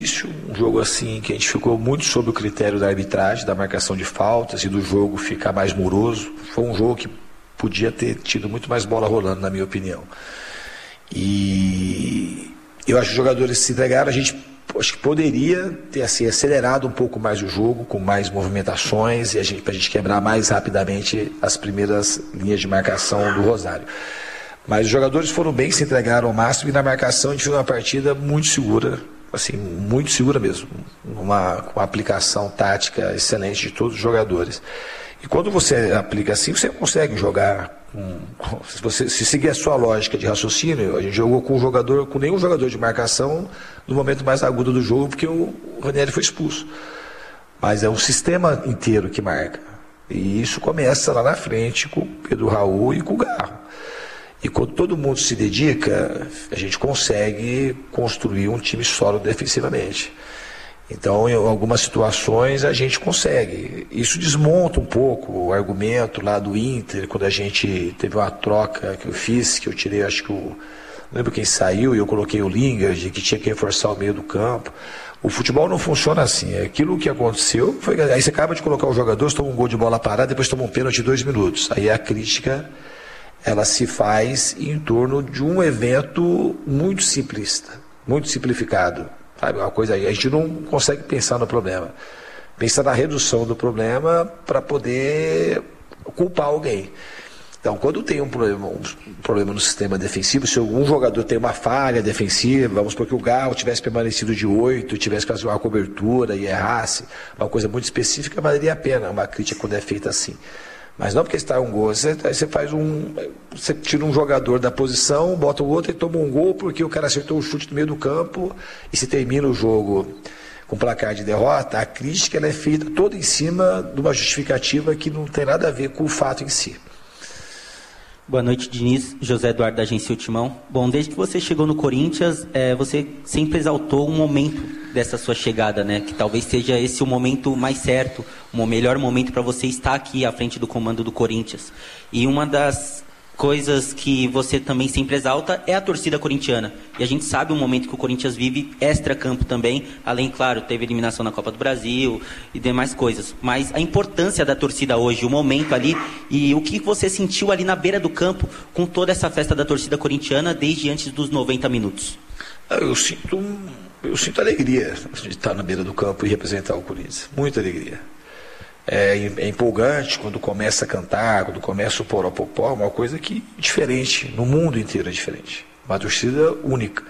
Um jogo assim que a gente ficou muito sob o critério da arbitragem, da marcação de faltas e do jogo ficar mais moroso. Foi um jogo que podia ter tido muito mais bola rolando, na minha opinião. E eu acho que os jogadores se entregaram. A gente acho que poderia ter assim, acelerado um pouco mais o jogo, com mais movimentações, e para a gente quebrar mais rapidamente as primeiras linhas de marcação do Rosário. Mas os jogadores foram bem, se entregaram ao máximo, e na marcação a gente fez uma partida muito segura, assim, muito segura mesmo, com uma aplicação tática excelente de todos os jogadores. E quando você aplica assim, você consegue jogar, se você seguir a sua lógica de raciocínio, a gente jogou com nenhum jogador de marcação no momento mais agudo do jogo, porque o Ranieri foi expulso. Mas é um sistema inteiro que marca. E isso começa lá na frente com o Pedro Raul e com o Garro. E quando todo mundo se dedica, a gente consegue construir um time sólido defensivamente. Então, em algumas situações, a gente consegue. Isso desmonta um pouco o argumento lá do Inter, quando a gente teve uma troca que eu fiz, que eu tirei, acho que não lembro quem saiu, e eu coloquei o Lingard, que tinha que reforçar o meio do campo. O futebol não funciona assim. Aquilo que aconteceu foi... Aí você acaba de colocar o jogador, você toma um gol de bola parada, depois toma um pênalti de 2 minutos. Aí a crítica... ela se faz em torno de um evento muito simplista, muito simplificado. Sabe? Uma coisa aí, a gente não consegue pensar no problema. Pensa na redução do problema para poder culpar alguém. Então, quando tem um problema no sistema defensivo, se algum jogador tem uma falha defensiva, vamos supor que o Garro tivesse permanecido de 8, tivesse que fazer uma cobertura e errasse, uma coisa muito específica, valeria a pena uma crítica quando é feita assim. Mas não porque está um gol, você tira um jogador da posição, bota o outro e toma um gol porque o cara acertou o chute no meio do campo e se termina o jogo com placar de derrota. A crítica ela é feita toda em cima de uma justificativa que não tem nada a ver com o fato em si. Boa noite, Diniz. José Eduardo, da agência Ultimão. Bom, desde que você chegou no Corinthians, você sempre exaltou um momento dessa sua chegada, né? Que talvez seja esse o momento mais certo, o melhor momento para você estar aqui à frente do comando do Corinthians. E uma das coisas que você também sempre exalta é a torcida corintiana. E a gente sabe o momento que o Corinthians vive extra-campo também, além, claro, teve eliminação na Copa do Brasil e demais coisas. Mas a importância da torcida hoje, o momento ali, e o que você sentiu ali na beira do campo com toda essa festa da torcida corintiana desde antes dos 90 minutos? Eu sinto alegria de estar na beira do campo e representar o Corinthians. Muita alegria. É empolgante quando começa a cantar, quando começa o poró-popó, uma coisa que é diferente, no mundo inteiro é diferente. Uma torcida única.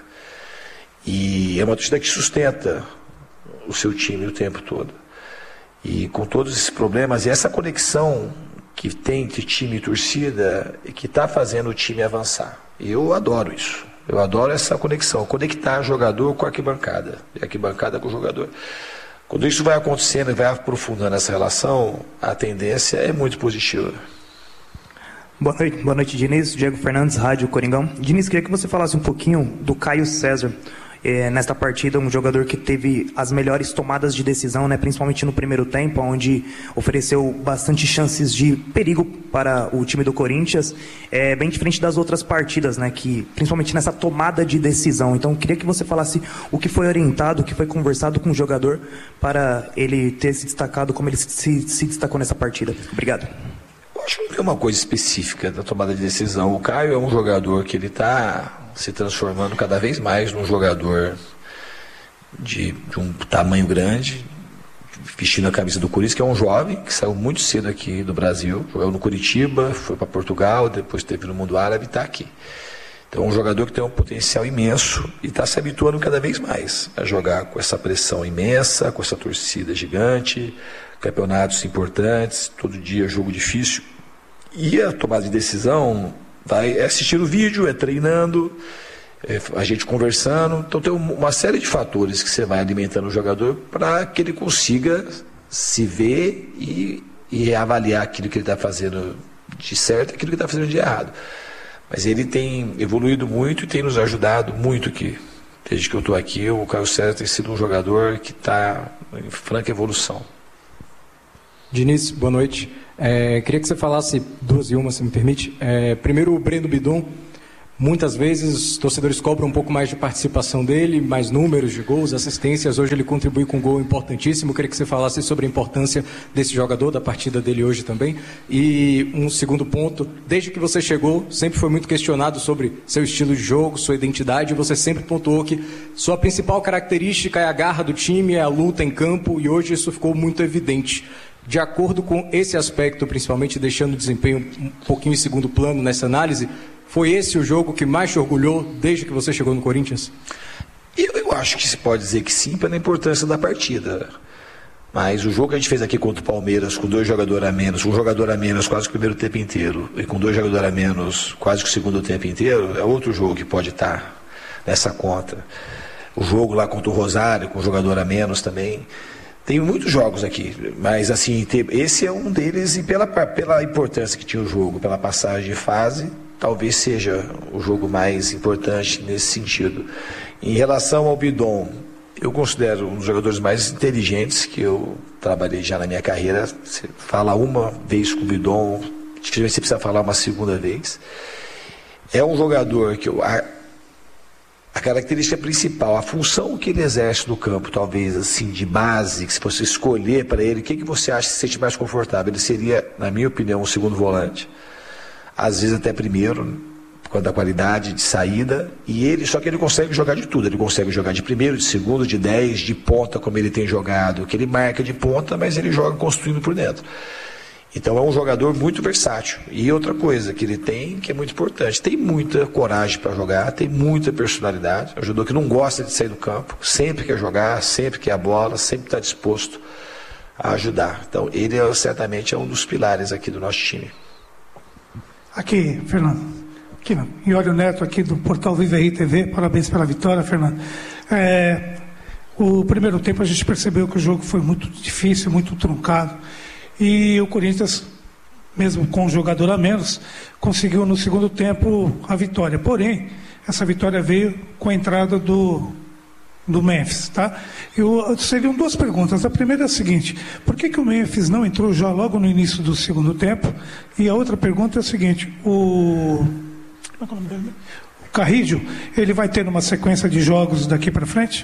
E é uma torcida que sustenta o seu time o tempo todo. E com todos esses problemas, e essa conexão que tem entre time e torcida, que está fazendo o time avançar. E eu adoro isso. Eu adoro essa conexão, conectar jogador com a arquibancada, e a arquibancada com o jogador. Quando isso vai acontecendo e vai aprofundando essa relação, a tendência é muito positiva. Boa noite, Diniz. Diego Fernandes, Rádio Coringão. Diniz, queria que você falasse um pouquinho do Caio César. Nesta partida, um jogador que teve as melhores tomadas de decisão, né, principalmente no primeiro tempo, onde ofereceu bastante chances de perigo para o time do Corinthians, bem diferente das outras partidas, né, que, principalmente nessa tomada de decisão. Então, queria que você falasse o que foi orientado, o que foi conversado com o jogador para ele ter se destacado como ele se destacou nessa partida. Obrigado. Eu acho que não tem uma coisa específica da tomada de decisão. O Caio é um jogador que ele está se transformando cada vez mais num jogador de um tamanho grande, vestindo a camisa do Corinthians, que é um jovem que saiu muito cedo aqui do Brasil, jogou no Curitiba, foi para Portugal, depois esteve no mundo árabe e está aqui. Então é um jogador que tem um potencial imenso e está se habituando cada vez mais a jogar com essa pressão imensa, com essa torcida gigante, campeonatos importantes, todo dia jogo difícil. E a tomada de decisão é assistindo o vídeo, é treinando, a gente conversando. Então tem uma série de fatores que você vai alimentando o jogador para que ele consiga se ver e avaliar aquilo que ele está fazendo de certo e aquilo que ele está fazendo de errado. Mas ele tem evoluído muito e tem nos ajudado muito aqui. Desde que eu estou aqui, o Caio César tem sido um jogador que está em franca evolução. Diniz, boa noite. Queria que você falasse duas e uma, se me permite. Primeiro, o Breno Bidon, Muitas vezes os torcedores cobram um pouco mais de participação dele, mais números de gols, assistências. Hoje ele contribui com um gol importantíssimo. Eu queria que você falasse sobre a importância desse jogador, da partida dele hoje também. E um segundo ponto, desde que você chegou, sempre foi muito questionado sobre seu estilo de jogo, sua identidade. Você sempre pontuou que sua principal característica é a garra do time, é a luta em campo, e hoje isso ficou muito evidente. De acordo com esse aspecto, principalmente deixando o desempenho um pouquinho em segundo plano nessa análise, foi esse o jogo que mais te orgulhou desde que você chegou no Corinthians? Eu acho que se pode dizer que sim, pela importância da partida. Mas o jogo que a gente fez aqui contra o Palmeiras, com 2 jogadores a menos, um jogador a menos quase que o primeiro tempo inteiro, e com 2 jogadores a menos quase que o segundo tempo inteiro, é outro jogo que pode estar nessa conta. O jogo lá contra o Rosário, com um jogador a menos também. Tem muitos jogos aqui, mas assim, esse é um deles, e pela importância que tinha o jogo, pela passagem de fase, talvez seja o jogo mais importante nesse sentido. Em relação ao Bidon, eu considero um dos jogadores mais inteligentes que eu trabalhei já na minha carreira. Você fala uma vez com o Bidon, dificilmente você precisa falar uma segunda vez. É um jogador que a característica principal, a função que ele exerce no campo, talvez assim, de base, que se você escolher para ele, o que você acha que se sente mais confortável? Ele seria, na minha opinião, um segundo volante. Às vezes até primeiro, por causa da qualidade de saída, só que ele consegue jogar de tudo. Ele consegue jogar de primeiro, de segundo, de 10, de ponta, como ele tem jogado, que ele marca de ponta, mas ele joga construindo por dentro. Então é um jogador muito versátil. E outra coisa que ele tem, que é muito importante, tem muita coragem para jogar, tem muita personalidade. É um jogador que não gosta de sair do campo, sempre quer jogar, sempre quer a bola, sempre está disposto a ajudar. Então ele certamente é um dos pilares aqui do nosso time. Aqui, Fernando. Aqui, Iório Neto, aqui do Portal Viva RI TV. Parabéns pela vitória, Fernando. O primeiro tempo a gente percebeu que o jogo foi muito difícil, muito truncado. E o Corinthians, mesmo com um jogador a menos, conseguiu no segundo tempo a vitória. Porém, essa vitória veio com a entrada do Memphis, tá? Seriam 2 perguntas. A primeira é a seguinte: por que o Memphis não entrou já logo no início do segundo tempo? E a outra pergunta é a seguinte: o Carrillo, ele vai ter uma sequência de jogos daqui para frente?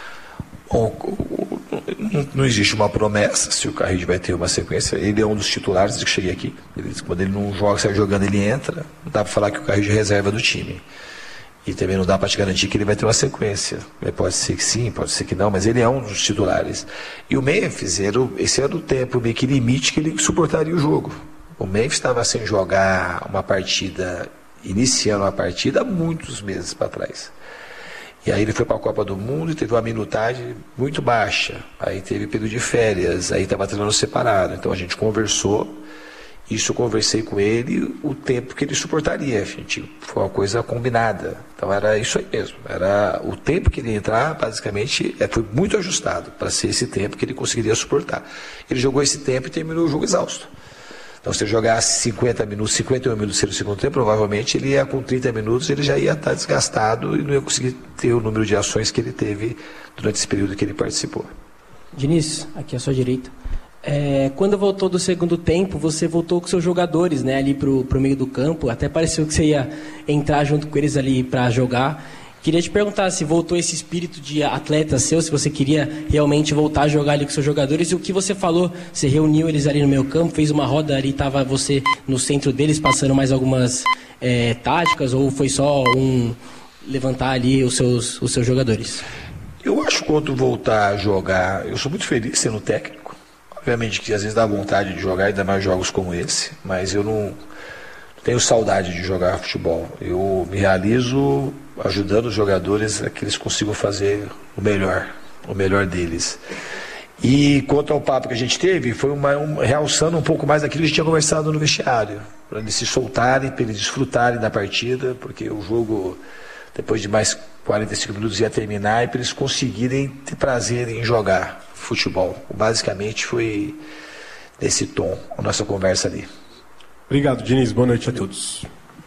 Não existe uma promessa se o Carrillo vai ter uma sequência. Ele é um dos titulares desde que cheguei aqui. Quando ele não joga, sai jogando, ele entra. Não dá para falar que o Carrillo é reserva do time. E também não dá para te garantir que ele vai ter uma sequência. Pode ser que sim, pode ser que não, mas ele é um dos titulares. E o Memphis, esse era o tempo meio que limite que ele suportaria o jogo. O Memphis estava sem jogar uma partida, iniciando uma partida há muitos meses para trás. E aí ele foi para a Copa do Mundo e teve uma minutagem muito baixa. Aí teve período de férias, aí estava treinando separado. Então a gente conversou. Isso eu conversei com ele, o tempo que ele suportaria. Foi uma coisa combinada. Então era isso aí mesmo. Era o tempo que ele ia entrar, basicamente, foi muito ajustado para ser esse tempo que ele conseguiria suportar. Ele jogou esse tempo e terminou o jogo exausto. Então, se ele jogasse 50 minutos, 51 minutos no segundo tempo, provavelmente ele ia com 30 minutos, ele já ia estar desgastado e não ia conseguir ter o número de ações que ele teve durante esse período que ele participou. Diniz, aqui à sua direita. Quando voltou do segundo tempo, você voltou com seus jogadores, né, ali pro meio do campo. Até pareceu que você ia entrar junto com eles ali para jogar. Queria te perguntar se voltou esse espírito de atleta seu, se você queria realmente voltar a jogar ali com seus jogadores. E o que você falou, você reuniu eles ali no meio campo, fez uma roda ali, estava você no centro deles, passando mais algumas táticas, ou foi só levantar ali os seus jogadores? Eu acho que quando voltar a jogar, eu sou muito feliz sendo técnico. Obviamente que às vezes dá vontade de jogar, ainda mais jogos como esse, mas eu não tenho saudade de jogar futebol. Eu me realizo ajudando os jogadores a que eles consigam fazer o melhor deles. E quanto ao papo que a gente teve, foi realçando um pouco mais daquilo que a gente tinha conversado no vestiário, para eles se soltarem, para eles desfrutarem da partida, porque o jogo, depois de mais 45 minutos, ia terminar, e para eles conseguirem ter prazer em jogar futebol. Basicamente foi nesse tom a nossa conversa ali. Obrigado, Diniz. Boa noite a todos.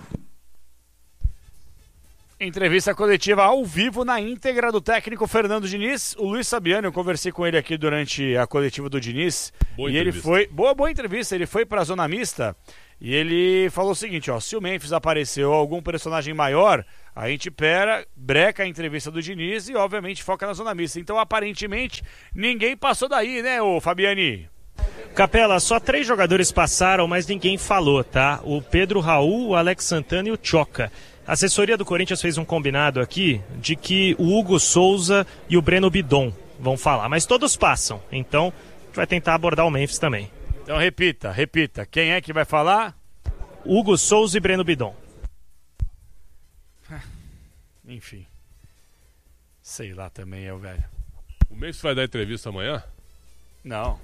Entrevista coletiva ao vivo na íntegra do técnico Fernando Diniz. O Luiz Sabiani, eu conversei com ele aqui durante a coletiva do Diniz. Boa entrevista. Ele foi boa entrevista. Ele foi para a zona mista E ele falou o seguinte, ó, se o Memphis apareceu algum personagem maior, a gente breca a entrevista do Diniz e obviamente foca na zona mista. Então aparentemente ninguém passou daí, né, ô Fabiani? Capela, só 3 jogadores passaram, mas ninguém falou, tá? O Pedro Raul, o Alex Santana e o Choca. A assessoria do Corinthians fez um combinado aqui de que o Hugo Souza e o Breno Bidon vão falar, mas todos passam, então a gente vai tentar abordar o Memphis também. Então repita. Quem é que vai falar? Hugo Souza e Breno Bidon. Enfim. Sei lá também, velho. O Memphis vai dar entrevista amanhã? Não.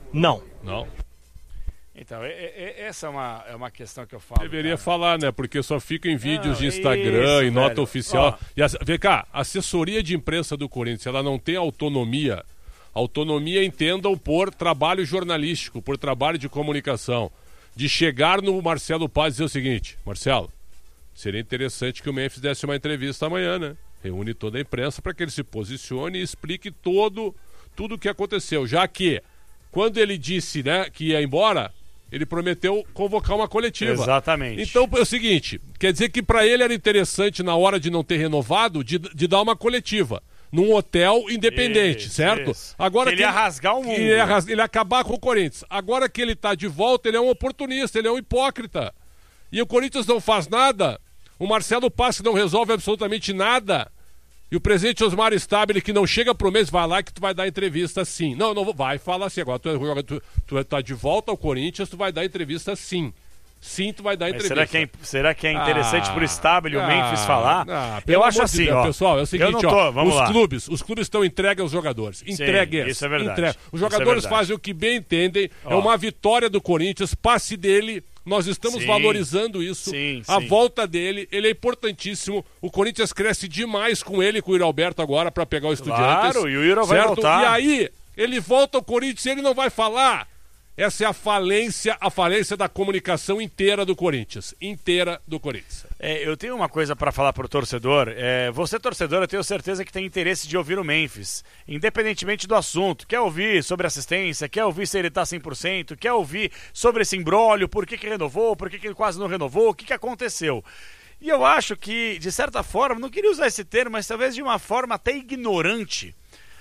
Então, essa é uma questão que eu falo. Deveria falar, né? Porque só fica em vídeos de Instagram, em nota oficial. Vem cá, a assessoria de imprensa do Corinthians, ela não tem autonomia. Autonomia, entendam, por trabalho jornalístico, por trabalho de comunicação. De chegar no Marcelo Paz e dizer o seguinte: Marcelo, seria interessante que o Memphis desse uma entrevista amanhã, né? Reúne toda a imprensa para que ele se posicione e explique tudo o que aconteceu. Já que, quando ele disse, né, que ia embora, ele prometeu convocar uma coletiva. Exatamente. Então é o seguinte, quer dizer que para ele era interessante, na hora de não ter renovado, de dar uma coletiva. Num hotel independente, certo? Isso. Agora ele ia rasgar o mundo. Ele ia acabar com o Corinthians. Agora que ele tá de volta, ele é um oportunista, ele é um hipócrita. E o Corinthians não faz nada. O Marcelo Passe não resolve absolutamente nada. E o presidente Osmar Stabile, que não chega pro mês, vai lá que tu vai dar entrevista sim. Não, vai falar assim. Agora tu tá de volta ao Corinthians, tu vai dar entrevista sim. Sim, tu vai dar entrevista. Será que é interessante pro Stabile o Memphis falar? Eu acho assim, ó. Pessoal, é o seguinte, os clubes estão entregues aos jogadores. Entregues. Isso é verdade. Os jogadores fazem o que bem entendem. É uma vitória do Corinthians, passe dele. Nós estamos valorizando isso. A volta dele, ele é importantíssimo. O Corinthians cresce demais com ele, com o Yuri Alberto agora, para pegar o Estudiantes. Claro, e o Yuri vai voltar. E aí, ele volta ao Corinthians e ele não vai falar. Essa é a falência da comunicação inteira do Corinthians. Eu tenho uma coisa para falar pro torcedor. Você, torcedor, eu tenho certeza que tem interesse de ouvir o Memphis, independentemente do assunto. Quer ouvir sobre assistência, quer ouvir se ele tá 100%, quer ouvir sobre esse imbróglio, por que renovou, por que ele quase não renovou, o que aconteceu. E eu acho que, de certa forma, não queria usar esse termo, mas talvez de uma forma até ignorante,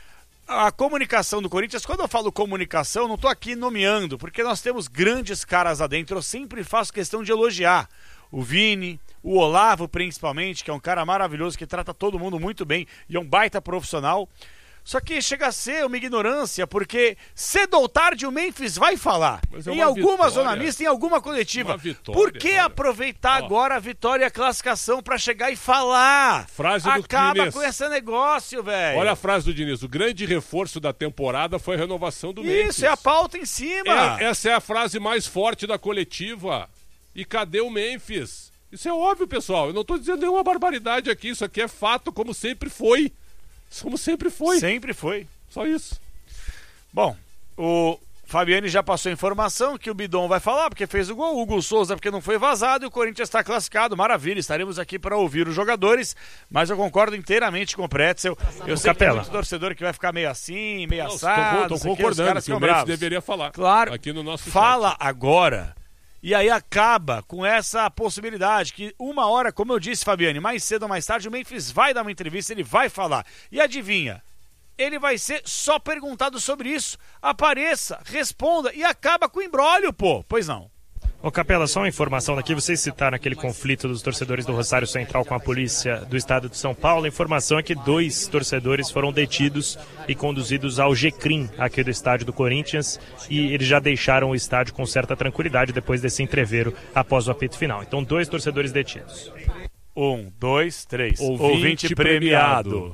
a comunicação do Corinthians, quando eu falo comunicação, não estou aqui nomeando, porque nós temos grandes caras lá dentro, eu sempre faço questão de elogiar. O Vini, o Olavo principalmente, que é um cara maravilhoso, que trata todo mundo muito bem e é um baita profissional. Só que chega a ser uma ignorância, porque cedo ou tarde o Memphis vai falar. Em alguma zona mista, em alguma coletiva. Por que aproveitar agora a vitória e a classificação para chegar e falar? Acaba com esse negócio, velho. Olha a frase do Diniz. O grande reforço da temporada foi a renovação do Memphis. Isso, é a pauta em cima. Essa é a frase mais forte da coletiva. E cadê o Memphis? Isso é óbvio, pessoal. Eu não estou dizendo nenhuma barbaridade aqui. Isso aqui é fato, como sempre foi. Sempre foi. Só isso. Bom, o Fabiani já passou a informação que o Bidon vai falar porque fez o gol, o Hugo Souza porque não foi vazado e o Corinthians está classificado. Maravilha, estaremos aqui para ouvir os jogadores, mas eu concordo inteiramente com o Pretzel. Eu sei que tem muito torcedor que vai ficar meio assim, meio assado. Estou concordando que o Memphis deveria falar. Claro, aqui no nosso fala chat. Agora. E aí acaba com essa possibilidade que uma hora, como eu disse, Fabiane, mais cedo ou mais tarde o Memphis vai dar uma entrevista, ele vai falar. E adivinha, ele vai ser só perguntado sobre isso. Apareça, responda e acaba com o imbróglio, pô. Pois não. Ô Capela, só uma informação daqui, vocês citaram aquele conflito dos torcedores do Rosário Central com a polícia do estado de São Paulo. A informação é que 2 torcedores foram detidos e conduzidos ao GCRIM, aqui do estádio do Corinthians, e eles já deixaram o estádio com certa tranquilidade depois desse entreveiro após o apito final. Então, 2 torcedores detidos. 1, 2, 3. Ouvinte premiado.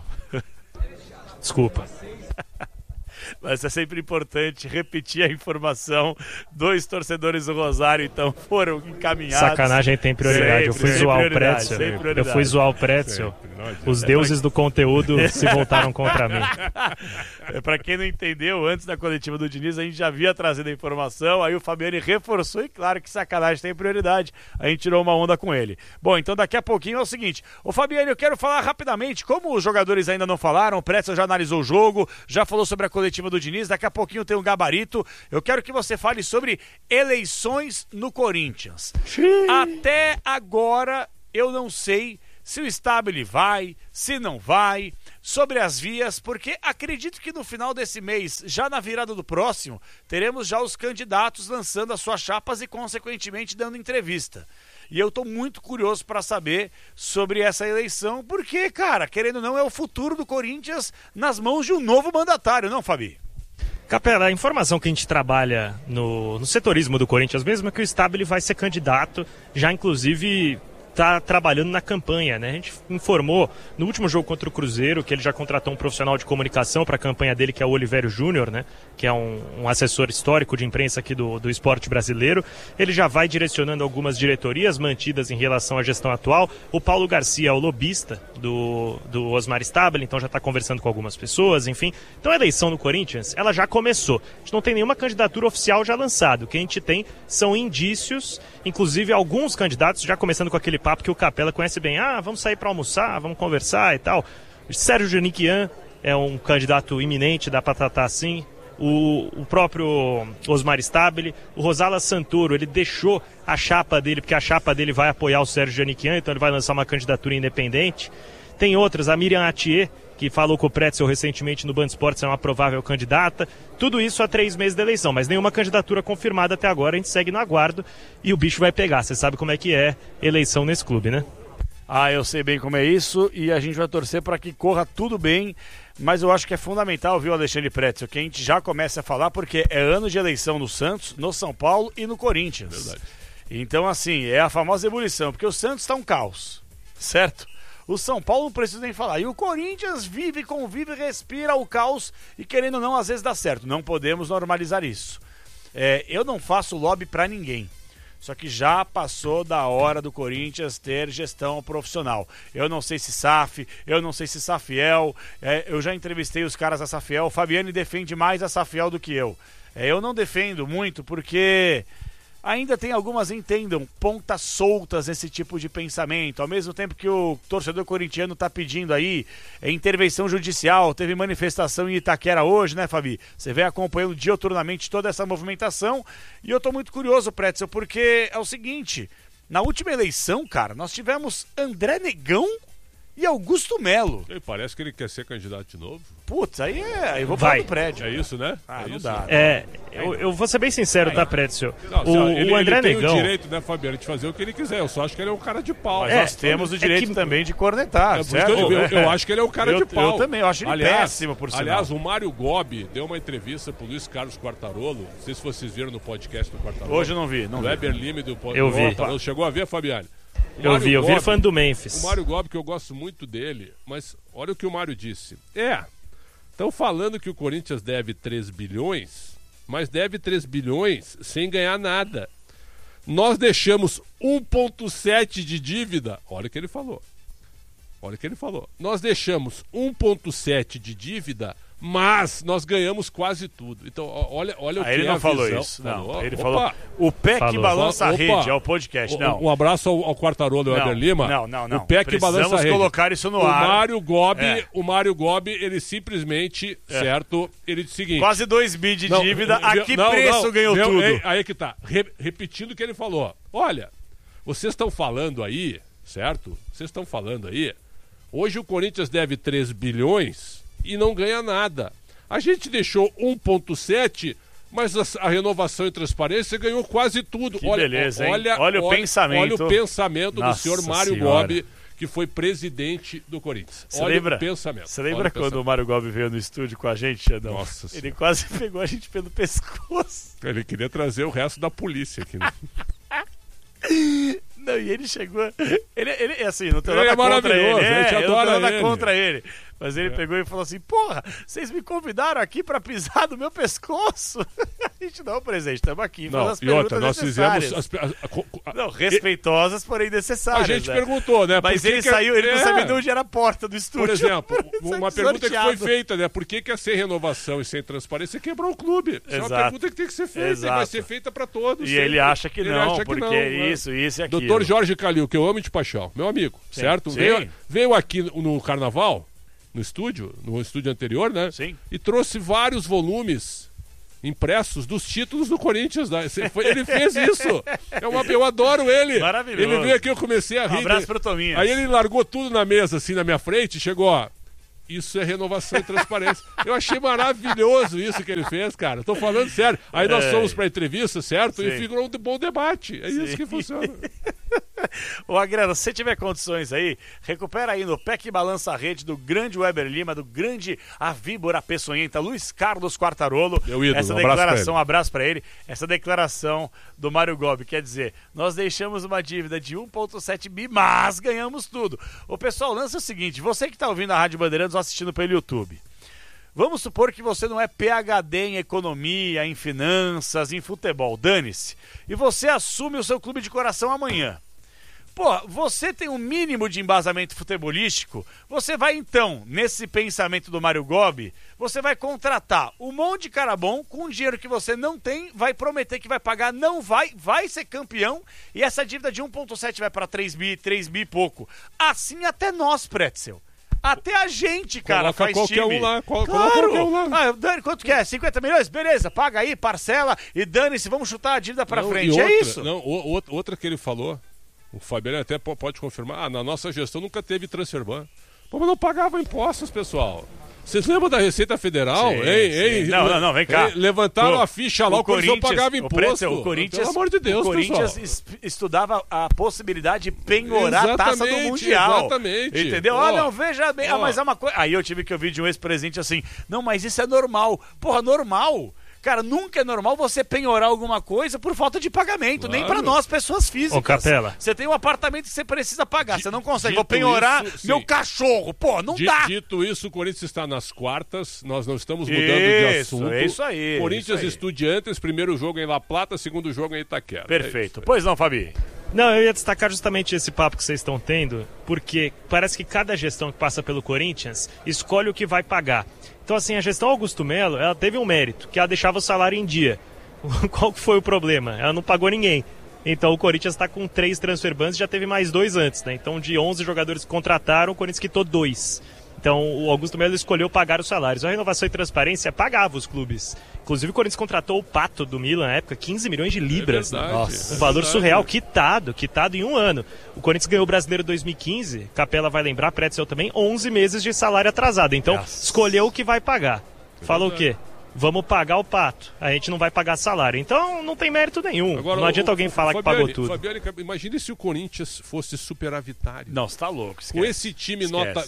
Desculpa. Mas é sempre importante repetir a informação. 2 torcedores do Rosário, então, foram encaminhados. Sacanagem tem prioridade. Eu fui zoar o Pretzel. Eu fui zoar o Pretzel. Os deuses do conteúdo se voltaram contra mim. Pra quem não entendeu, antes da coletiva do Diniz, a gente já havia trazido a informação, aí o Fabiani reforçou e claro que sacanagem tem prioridade. A gente tirou uma onda com ele. Bom, então daqui a pouquinho é o seguinte. Ô Fabiani, eu quero falar rapidamente, como os jogadores ainda não falaram, o Pretzel já analisou o jogo, já falou sobre a coletiva do Diniz, daqui a pouquinho tem um gabarito. Eu quero que você fale sobre eleições no Corinthians. Até agora, eu não sei se o Stabile vai, se não vai, sobre as vias, porque acredito que no final desse mês, já na virada do próximo, teremos já os candidatos lançando as suas chapas e, consequentemente, dando entrevista. E eu estou muito curioso para saber sobre essa eleição, porque, cara, querendo ou não, é o futuro do Corinthians nas mãos de um novo mandatário, não, Fabi? Capela, a informação que a gente trabalha no setorismo do Corinthians mesmo é que o Stabile vai ser candidato, já inclusive está trabalhando na campanha, né? A gente informou no último jogo contra o Cruzeiro que ele já contratou um profissional de comunicação para a campanha dele, que é o Olivério Júnior, né? Que é um assessor histórico de imprensa aqui do esporte brasileiro. Ele já vai direcionando algumas diretorias mantidas em relação à gestão atual. O Paulo Garcia é o lobista do Osmar Stabile, então já está conversando com algumas pessoas, enfim. Então a eleição no Corinthians, ela já começou. A gente não tem nenhuma candidatura oficial já lançada. O que a gente tem são indícios, inclusive alguns candidatos, já começando com aquele papo que o Capela conhece bem. Vamos sair para almoçar, vamos conversar e tal. Sérgio Janiquian é um candidato iminente, dá para tratar assim. O próprio Osmar Stabile, o Rosala Santoro, ele deixou a chapa dele, porque a chapa dele vai apoiar o Sérgio Janiquian, então ele vai lançar uma candidatura independente. Tem outras, a Miriam Atier, que falou com o Pretzel recentemente no Band Esportes, é uma provável candidata. Tudo isso há 3 meses da eleição, mas nenhuma candidatura confirmada até agora. A gente segue no aguardo e o bicho vai pegar. Você sabe como é que é eleição nesse clube, né? Eu sei bem como é isso e a gente vai torcer para que corra tudo bem, mas eu acho que é fundamental, viu, Alexandre Pretzel, que a gente já comece a falar, porque é ano de eleição no Santos, no São Paulo e no Corinthians. Verdade. Então, assim, é a famosa ebulição, porque o Santos está um caos, certo? O São Paulo não precisa nem falar. E o Corinthians vive, convive, respira o caos e, querendo ou não, às vezes dá certo. Não podemos normalizar isso. Eu não faço lobby para ninguém. Só que já passou da hora do Corinthians ter gestão profissional. Eu não sei se SAF, eu não sei se Safiel. Eu já entrevistei os caras da Safiel. O Fabiani defende mais a Safiel do que eu. Eu não defendo muito porque ainda tem algumas, entendam, pontas soltas nesse tipo de pensamento. Ao mesmo tempo que o torcedor corintiano está pedindo aí intervenção judicial, teve manifestação em Itaquera hoje, né, Fabi? Você vem acompanhando dioturnamente toda essa movimentação e eu estou muito curioso, Pretzel, porque é o seguinte, na última eleição, cara, nós tivemos André Negão e Augusto Melo. E parece que ele quer ser candidato de novo. Putz, aí eu vou falar do prédio. É isso, né? Não isso, dá. Né? Eu vou ser bem sincero, tá, Pretzel? O André ele Negão tem o direito, né, Fabiano, de fazer o que ele quiser. Eu só acho que ele é um cara de pau. Mas nós temos o direito também de cornetar, certo? Eu acho que ele é um cara de pau. Eu também, eu acho ele péssimo, por sinal. Aliás, o Mário Gobi deu uma entrevista pro Luiz Carlos Quartarolo. Não sei se vocês viram no podcast do Quartarolo. Hoje eu não vi. O Weber Lime do podcast. Eu vi. Quartarolo. Chegou a ver, Fabiano? Eu vi fã do Memphis. O Mário Gobi, que eu gosto muito dele, mas olha o que o Mário disse. Estão falando que o Corinthians deve 3 bilhões, mas deve 3 bilhões sem ganhar nada. Nós deixamos 1,7 de dívida. Olha o que ele falou. Nós deixamos 1,7 de dívida, mas nós ganhamos quase tudo. Então, olha o que ele não falou isso. Não, ele falou. O pé que balança a rede, é o podcast. Não. Um abraço ao Quartarolo e ao Weber Lima. Não. O pé que balança a rede. Colocar isso no ar. O Mário Gobi, ele simplesmente, certo? Ele disse o seguinte: quase 2 bi de dívida. A que preço ganhou tudo? Aí que tá. Repetindo o que ele falou. Olha, vocês estão falando aí, certo? Hoje o Corinthians deve 3 bilhões e não ganha nada. A gente deixou 1,7, mas a renovação e transparência ganhou quase tudo. Que beleza, hein? Olha o pensamento. Olha o pensamento do senhor Mário Gobi, que foi presidente do Corinthians. O pensamento. Você lembra quando o Mário Gobi veio no estúdio com a gente, Xandão? Nossa Ele quase pegou a gente pelo pescoço. Ele queria trazer o resto da polícia aqui, né? Não, e ele chegou. Ele assim, não tem nada contra ele. A gente adora ele. Contra ele. Mas ele pegou e falou assim, porra, vocês me convidaram aqui pra pisar no meu pescoço? A gente não, presidente, estamos aqui. Não, e outra, nós fizemos... Não, respeitosas, porém necessárias. A gente perguntou, né? Mas ele saiu, ele não sabia de onde era a porta do estúdio. Por exemplo, uma pergunta que foi feita, né? Por que é sem renovação e sem transparência quebrou o clube? Essa é uma pergunta que tem que ser feita, e vai ser feita pra todos. E sempre. Ele acha que não, porque isso e aquilo. Doutor Jorge Calil, que eu amo de paixão, meu amigo, sim, certo? Sim. Veio aqui no Carnaval, no estúdio anterior, né? Sim. E trouxe vários volumes impressos dos títulos do Corinthians. Ele fez isso. Eu adoro ele. Maravilhoso. Ele veio aqui, eu comecei a rir. Um abraço pro Tominhas. Aí ele largou tudo na mesa, assim, na minha frente, e chegou, ó. Isso é renovação e transparência. Eu achei maravilhoso isso que ele fez, cara. Tô falando sério. Aí nós fomos pra entrevista, certo? Sim. E ficou um bom debate. É isso que funciona. Ô, Agrana, se você tiver condições aí, recupera aí no PEC Balança Rede do grande Weber Lima, do grande A Víbora Peçonhenta, Luiz Carlos Quartarolo. Meu ídolo, essa declaração, um abraço pra ele. Essa declaração do Mário Gobi, quer dizer, nós deixamos uma dívida de 1,7 bi, mas ganhamos tudo. O pessoal, lança o seguinte, você que tá ouvindo a Rádio Bandeirantes ou assistindo pelo YouTube, vamos supor que você não é PhD em economia, em finanças, em futebol, dane-se, e você assume o seu clube de coração amanhã. Pô, você tem um mínimo de embasamento futebolístico, você vai então, nesse pensamento do Mário Gobi, você vai contratar um monte de cara bom com dinheiro que você não tem, vai prometer que vai pagar, não vai ser campeão, e essa dívida de 1,7 vai para 3 bi e pouco. Assim até nós, Pretzel. Até a gente, cara, coloca faz time. Um lá, claro. Qualquer um lá. Dani, quanto que é? 50 milhões? Beleza, paga aí, parcela e dane-se, vamos chutar a dívida pra frente. Outra, é isso? Não, outra que ele falou, o Fabiano até pode confirmar, na nossa gestão nunca teve transferban. Pô, mas não pagava impostos, pessoal. Vocês lembram da Receita Federal? Sim, sim. Não, vem cá. Levantaram a ficha lá, o Corinthians não pagava imposto. O Corinthians, pelo amor de Deus, o Corinthians estudava a possibilidade de penhorar a taça do Mundial. Exatamente. Entendeu? Não, veja bem. Mas é uma coisa. Aí eu tive que ouvir de um ex-presidente assim, não, mas isso é normal. Porra, normal? Cara, nunca é normal você penhorar alguma coisa por falta de pagamento, claro. Nem pra nós, pessoas físicas. Ô, Capela. Você tem um apartamento que você precisa pagar, você não consegue. Vou penhorar meu cachorro. Pô, não dá. Dito isso, o Corinthians está nas quartas, nós não estamos mudando de assunto. É isso aí. Corinthians Estudiantes, primeiro jogo em La Plata, segundo jogo em Itaquera. Perfeito. Pois não, Fabi? Não, eu ia destacar justamente esse papo que vocês estão tendo, porque parece que cada gestão que passa pelo Corinthians escolhe o que vai pagar. Então, assim, a gestão Augusto Melo, ela teve um mérito, que ela deixava o salário em dia. Qual que foi o problema? Ela não pagou ninguém. Então, o Corinthians está com 3 transfer bans e já teve mais 2 antes, né? Então, de 11 jogadores que contrataram, o Corinthians quitou 2. Então, o Augusto Melo escolheu pagar os salários. A renovação e transparência pagava os clubes. Inclusive, o Corinthians contratou o Pato do Milan na época, 15 milhões de libras. É verdade, Nossa, um valor surreal, quitado em um ano. O Corinthians ganhou o Brasileiro 2015, Capela vai lembrar, Pretzel também, 11 meses de salário atrasado. Então, escolheu o que vai pagar. Falou o quê? Vamos pagar o Pato. A gente não vai pagar salário. Então, não tem mérito nenhum. Agora, não adianta alguém falar que pagou tudo. Fabiano, imagine se o Corinthians fosse superavitário. Não, você tá louco. Com esse time nota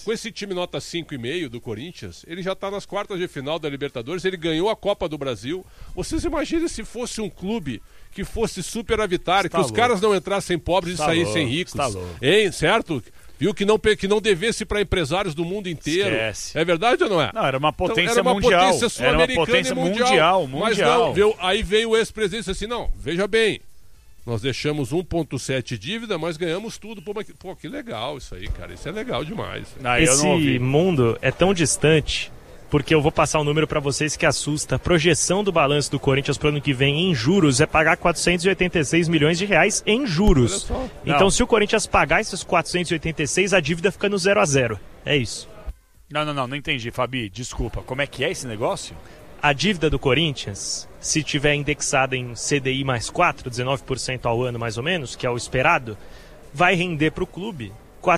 5,5 do Corinthians, ele já tá nas quartas de final da Libertadores, ele ganhou a Copa do Brasil. Vocês imaginem se fosse um clube que fosse superavitário, que os caras não entrassem pobres e saíssem ricos. Hein, certo? Viu que não devesse para empresários do mundo inteiro. Esquece. É verdade ou não é? Não, era uma potência então, mundial. Potência sul-americana, era uma potência mundial. Mas não, aí veio o ex-presidente e disse assim, não, veja bem, nós deixamos 1,7 dívida, mas ganhamos tudo. Pô, que legal isso aí, cara. Isso é legal demais. Esse mundo é tão distante, porque eu vou passar um número para vocês que assusta. A projeção do balanço do Corinthians para o ano que vem em juros é pagar 486 milhões de reais em juros. Então, se o Corinthians pagar esses 486, a dívida fica no 0-0. É isso. Não entendi, Fabi. Desculpa. Como é que é esse negócio? A dívida do Corinthians, se tiver indexada em CDI mais 4, 19% ao ano mais ou menos, que é o esperado, vai render para o clube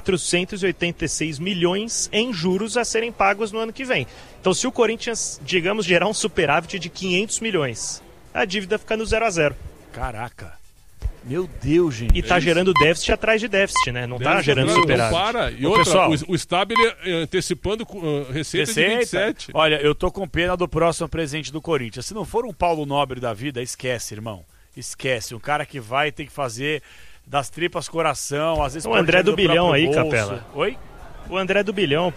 486 milhões em juros a serem pagos no ano que vem. Então, se o Corinthians, digamos, gerar um superávit de 500 milhões, a dívida fica no 0-0. Caraca. Meu Deus, gente. E tá gerando déficit atrás de déficit, né? Não tá gerando superávit. Não para. E outra, pessoal, o Stabile antecipando receita de 27. Olha, eu tô com pena do próximo presidente do Corinthians. Se não for um Paulo Nobre da vida, esquece, irmão. Esquece. Um cara que vai ter que fazer das tripas coração, às vezes... O André do Bilhão aí, bolso. Capela. Oi? O André do Bilhão, pô.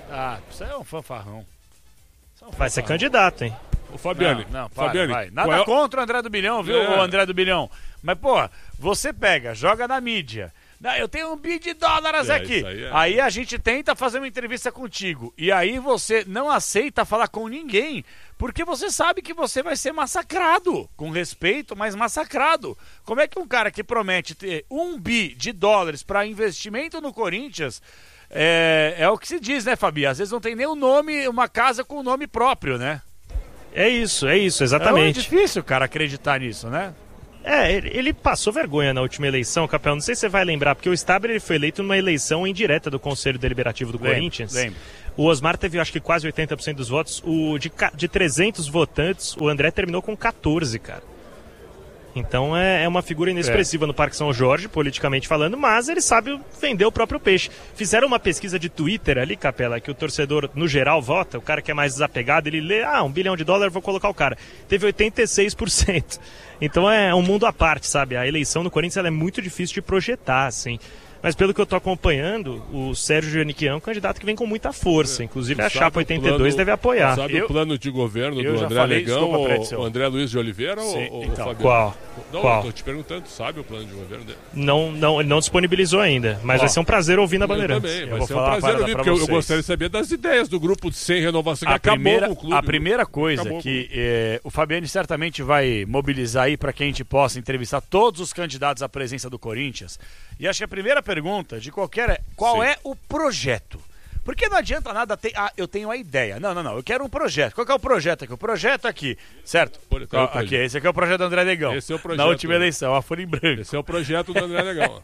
Isso é um fanfarrão. Vai ser candidato, hein? Ô, Fabiane. Fabiane, vai. Nada contra o André do Bilhão, viu, o André do Bilhão? Mas, pô, você pega, joga na mídia. Eu tenho $1 bilhão aqui. Aí a gente tenta fazer uma entrevista contigo. E aí você não aceita falar com ninguém, porque você sabe que você vai ser massacrado. Com respeito, mas massacrado. Como é que um cara que promete ter $1 bilhão para investimento no Corinthians, é o que se diz, né, Fabi? Às vezes não tem nem o nome, uma casa com o nome próprio, né? É isso, exatamente. É difícil, cara, acreditar nisso, né? Ele passou vergonha na última eleição, Capel. Não sei se você vai lembrar, porque o Stabler ele foi eleito numa eleição indireta do Conselho Deliberativo do Corinthians. Lembro. O Osmar teve, acho que, quase 80% dos votos. De 300 votantes, o André terminou com 14, cara. Então é uma figura inexpressiva no Parque São Jorge, politicamente falando, mas ele sabe vender o próprio peixe. Fizeram uma pesquisa de Twitter ali, Capela, que o torcedor, no geral, vota. O cara que é mais desapegado, ele lê, $1 bilhão, vou colocar o cara. Teve 86%. Então é um mundo à parte, sabe? A eleição no Corinthians ela é muito difícil de projetar, assim. Mas pelo que eu tô acompanhando, o Sérgio Janiquian é um candidato que vem com muita força. Inclusive a chapa 82 deve apoiar. Sabe o plano de governo do André Negão, o André Luiz de Oliveira ou então, Fabiano? Qual? Eu tô te perguntando, sabe o plano de governo dele? Não, ele não disponibilizou ainda, mas vai ser um prazer ouvir na Bandeirantes. Também, vai ser um prazer ouvir, porque eu gostaria de saber das ideias do grupo de 100 renovação que acabou com o clube. A primeira coisa que o Fabiane certamente vai mobilizar aí para que a gente possa entrevistar todos os candidatos à presença do Corinthians. E acho que a primeira pergunta de qualquer é: qual é o projeto? Porque não adianta nada ter. Eu tenho a ideia. Não, eu quero um projeto. Qual que é o projeto aqui? O projeto aqui, certo? Aqui, esse aqui é o projeto do André Negão. Esse é o projeto. Na última eleição, a folha em branco. Esse é o projeto do André Negão.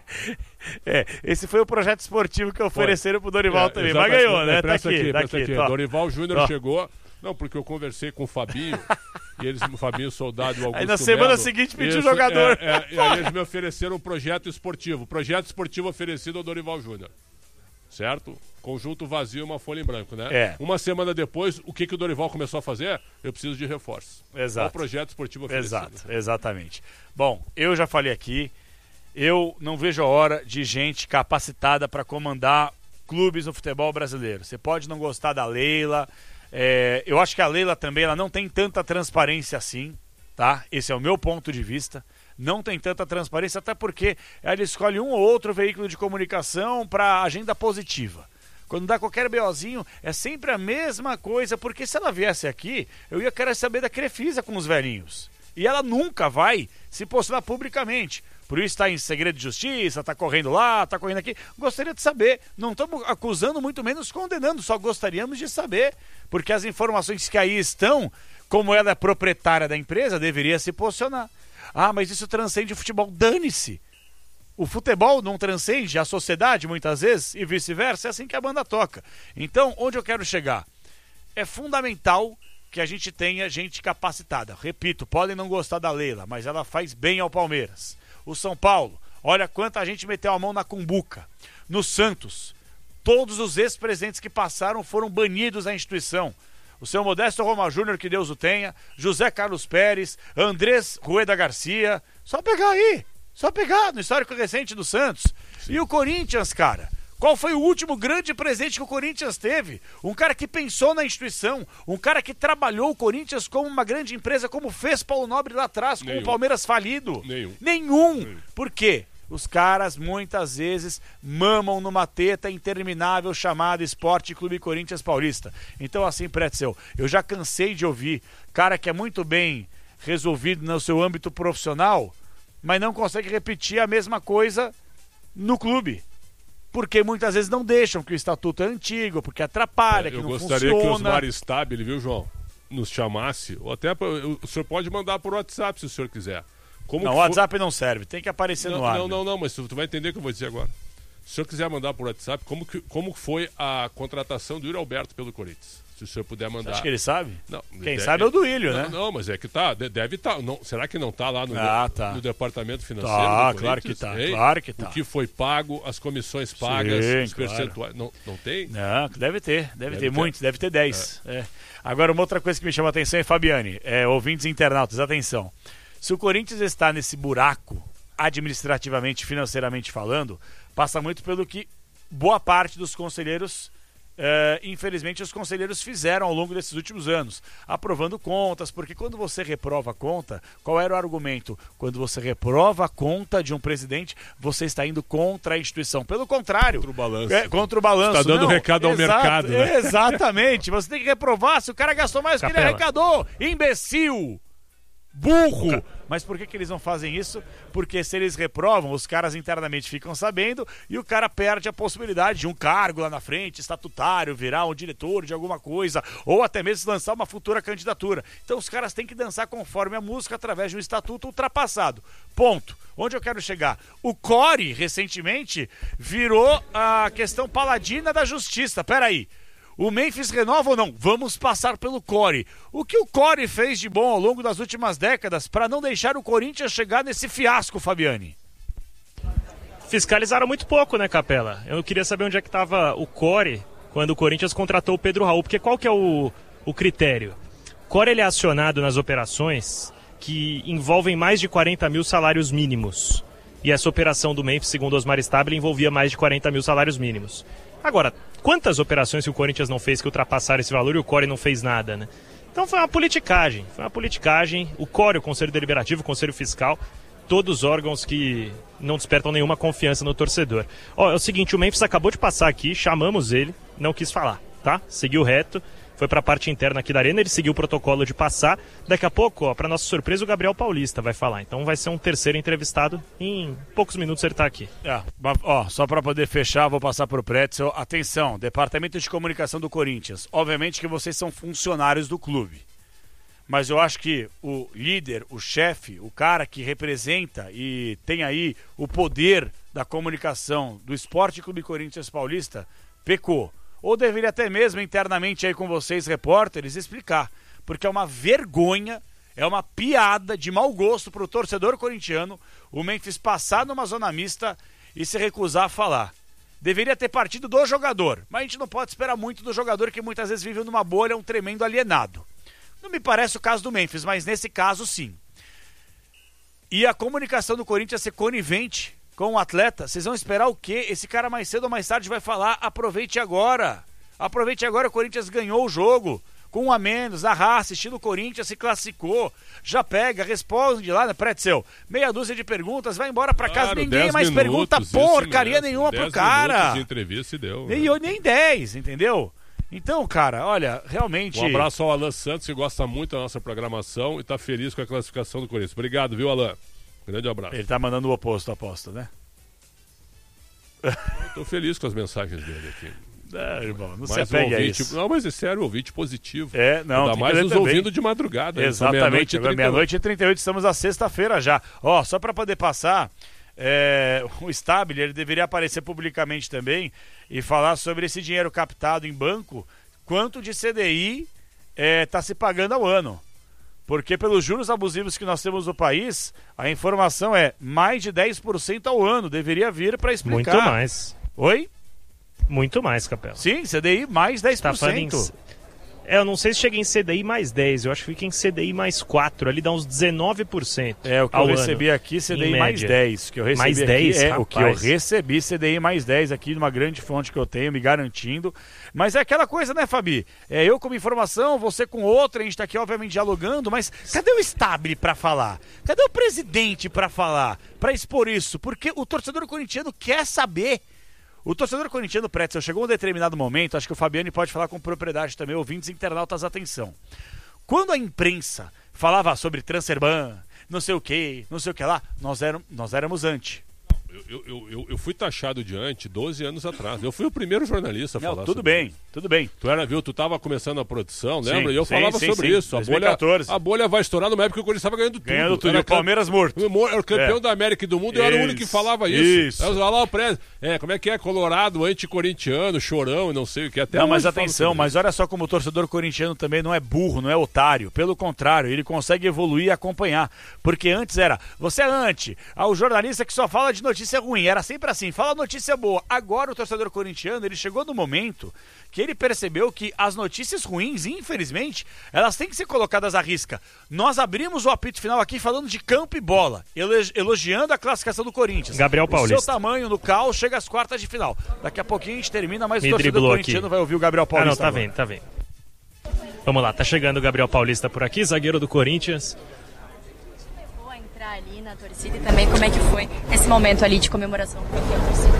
Esse foi o projeto esportivo que ofereceram pro Dorival também. Mas ganhou, né? Tá aqui. Dorival Júnior chegou. Não, porque eu conversei com o Fabinho, e o Fabinho Soldado e o Augusto Aí na semana Melo, seguinte pediu o jogador. E aí eles me ofereceram um projeto esportivo. Projeto esportivo oferecido ao Dorival Júnior. Certo? Conjunto vazio, uma folha em branco, né? Uma semana depois, o que o Dorival começou a fazer? Eu preciso de reforço. Exato. É o projeto esportivo oferecido. Exatamente. Bom, eu já falei aqui, eu não vejo a hora de gente capacitada para comandar clubes no futebol brasileiro. Você pode não gostar da Leila. Eu acho que a Leila também ela não tem tanta transparência assim, tá? Esse é o meu ponto de vista. Não tem tanta transparência, até porque ela escolhe um ou outro veículo de comunicação para agenda positiva. Quando dá qualquer BOzinho, é sempre a mesma coisa, porque se ela viesse aqui, eu ia querer saber da Crefisa com os velhinhos. E ela nunca vai se posicionar publicamente. Por isso está em segredo de justiça, está correndo lá, está correndo aqui. Gostaria de saber, não estamos acusando, muito menos condenando, só gostaríamos de saber, porque as informações que aí estão, como ela é proprietária da empresa, deveria se posicionar. Mas isso transcende o futebol, dane-se. O futebol não transcende a sociedade, muitas vezes, e vice-versa, é assim que a banda toca. Então, onde eu quero chegar? É fundamental que a gente tenha gente capacitada. Repito, podem não gostar da Leila, mas ela faz bem ao Palmeiras. O São Paulo, olha quanta gente meteu a mão na cumbuca. No Santos, todos os ex-presidentes que passaram foram banidos da instituição. O seu Modesto Roma Júnior, que Deus o tenha, José Carlos Pérez, Andrés Rueda Garcia, só pegar aí, só pegar no histórico recente do Santos. Sim. E o Corinthians, cara, qual foi o último grande presente que o Corinthians teve? Um cara que pensou na instituição, um cara que trabalhou o Corinthians como uma grande empresa, como fez Paulo Nobre lá atrás, com o Palmeiras falido. Nenhum. Por quê? Os caras muitas vezes mamam numa teta interminável chamada Esporte Clube Corinthians Paulista. Então assim, Pretzel, eu já cansei de ouvir cara que é muito bem resolvido no seu âmbito profissional, mas não consegue repetir a mesma coisa no clube. Porque muitas vezes não deixam, que o estatuto é antigo, porque atrapalha, que não funciona. Eu gostaria que o Osmar Stabile, viu, João, nos chamasse, ou até o senhor pode mandar por WhatsApp se o senhor quiser. O WhatsApp não serve, tem que aparecer no ar. Não, mas tu vai entender o que eu vou dizer agora. Se o senhor quiser mandar por WhatsApp, como foi a contratação do Yuri Alberto pelo Corinthians? Se o senhor puder mandar. Acho que ele sabe? Não, quem sabe é o Duílio, né? Não, mas é que tá, deve estar. Será que não tá lá no departamento financeiro? Claro que tá, claro que tá. O que foi pago, as comissões pagas, os percentuais. Não tem? Não, deve ter muitos, deve ter 10. Agora, uma outra coisa que me chama a atenção é, Fabiane, ouvintes e internautas, atenção. Se o Corinthians está nesse buraco, administrativamente, financeiramente falando, passa muito pelo que boa parte dos conselheiros infelizmente os conselheiros fizeram ao longo desses últimos anos, aprovando contas, porque quando você reprova a conta, qual era o argumento? Quando você reprova a conta de um presidente, você está indo contra a instituição. Pelo contrário, contra o balanço. Contra o balanço. Está dando recado ao mercado, né? Exatamente, você tem que reprovar se o cara gastou mais do que ele arrecadou. Imbecil! Burro! Mas por que eles não fazem isso? Porque se eles reprovam, os caras internamente ficam sabendo e o cara perde a possibilidade de um cargo lá na frente, estatutário, virar um diretor de alguma coisa, ou até mesmo lançar uma futura candidatura. Então os caras têm que dançar conforme a música através de um estatuto ultrapassado. Ponto. Onde eu quero chegar? O CORE, recentemente, virou a questão paladina da justiça. Peraí. O Memphis renova ou não? Vamos passar pelo CORE. O que o CORE fez de bom ao longo das últimas décadas para não deixar o Corinthians chegar nesse fiasco, Fabiani? Fiscalizaram muito pouco, né, Capela? Eu queria saber onde é que estava o CORE quando o Corinthians contratou o Pedro Raul, porque qual que é o critério? O CORE ele é acionado nas operações que envolvem mais de 40 mil salários mínimos. E essa operação do Memphis, segundo Osmar Stabile, envolvia mais de 40 mil salários mínimos. Agora, quantas operações que o Corinthians não fez que ultrapassaram esse valor e o CORE não fez nada, né? Então foi uma politicagem. O CORE, o Conselho Deliberativo, o Conselho Fiscal, todos órgãos que não despertam nenhuma confiança no torcedor. É o seguinte, o Memphis acabou de passar aqui, chamamos ele, não quis falar, tá? Seguiu reto, foi para a parte interna aqui da arena, ele seguiu o protocolo de passar. Daqui a pouco, para nossa surpresa, o Gabriel Paulista vai falar. Então vai ser um terceiro entrevistado. Em poucos minutos ele está aqui. Só para poder fechar, vou passar para o Pretzel. Atenção, Departamento de Comunicação do Corinthians. Obviamente que vocês são funcionários do clube. Mas eu acho que o líder, o chefe, o cara que representa e tem aí o poder da comunicação do Esporte Clube Corinthians Paulista, pecou. Ou deveria até mesmo internamente aí com vocês, repórteres, explicar. Porque é uma vergonha, é uma piada de mau gosto para o torcedor corintiano o Memphis passar numa zona mista e se recusar a falar. Deveria ter partido do jogador, mas a gente não pode esperar muito do jogador que muitas vezes vive numa bolha, um tremendo alienado. Não me parece o caso do Memphis, mas nesse caso sim. E a comunicação do Corinthians ser conivente com o atleta, vocês vão esperar o quê? Esse cara mais cedo ou mais tarde vai falar, aproveite agora. Aproveite agora, o Corinthians ganhou o jogo. Com um a menos, a raça, estilo Corinthians, se classificou. Já pega, responde lá, né, Pretzel? Meia dúzia de perguntas, vai embora pra casa, ninguém mais pergunta porcaria nenhuma pro cara. De entrevista e deu. Nem 10, entendeu? Então, cara, olha, realmente... Um abraço ao Alan Santos, que gosta muito da nossa programação e tá feliz com a classificação do Corinthians. Obrigado, viu, Alan? Grande abraço. Ele tá mandando o oposto, aposta, né? Eu tô feliz com as mensagens dele aqui. Irmão, não se apegue a isso. Não, mas é sério, ouvinte positivo. Não, ainda mais nos ouvindo de madrugada. Exatamente, meia-noite e 38, estamos na sexta-feira já. Só para poder passar, o Stabile, ele deveria aparecer publicamente também e falar sobre esse dinheiro captado em banco, quanto de CDI tá se pagando ao ano. Porque pelos juros abusivos que nós temos no país, a informação é mais de 10% ao ano. Deveria vir para explicar. Muito mais. Oi? Muito mais, Capela. Sim, CDI mais 10%. Tá falando eu não sei se chega em CDI mais 10, eu acho que fica em CDI mais 4, ali dá uns 19%. O que eu recebi aqui, CDI mais 10. Que eu recebi mais 10, aqui, o que eu recebi, CDI mais 10 aqui, numa grande fonte que eu tenho, me garantindo. Mas é aquela coisa, né, Fabi? Eu com uma informação, você com outra, a gente tá aqui, obviamente, dialogando, mas cadê o Stabile pra falar? Cadê o presidente pra falar? Pra expor isso? Porque o torcedor corintiano quer saber. O torcedor corintiano, Pretzel, chegou a um determinado momento, acho que o Fabiani pode falar com propriedade também, ouvintes internautas, atenção. Quando a imprensa falava sobre transferban, não sei o que lá, nós éramos anti. Eu fui taxado de anti 12 anos atrás. Eu fui o primeiro jornalista a falar tudo sobre isso. Tudo bem. Tu tava começando a produção, lembra? Sim, e eu falava sobre isso. 2014. A bolha vai estourar numa época que o Corinthians estava ganhando tudo. Ganhando tudo. E o Palmeiras morto. Era o campeão da América e do mundo. Eu era o único que falava isso. Eu lá o Prez. Como é que é? Colorado, anticorintiano, chorão e não sei o que. Até mas atenção, mas olha só como o torcedor corintiano também não é burro, não é otário. Pelo contrário, ele consegue evoluir e acompanhar. Porque antes era, você é anti. O jornalista que só fala de notícias notícia ruim. Era sempre assim, fala notícia boa. Agora o torcedor corintiano, ele chegou no momento que ele percebeu que as notícias ruins, infelizmente, elas têm que ser colocadas à risca. Nós abrimos o apito final aqui falando de campo e bola, elogiando a classificação do Corinthians. Gabriel Paulista. O seu tamanho no caos chega às quartas de final. Daqui a pouquinho a gente termina, mas o torcedor corintiano vai ouvir o Gabriel Paulista. Tá vendo. Vamos lá, tá chegando o Gabriel Paulista por aqui, zagueiro do Corinthians. Entrar ali na torcida e também como é que foi esse momento ali de comemoração com a torcida?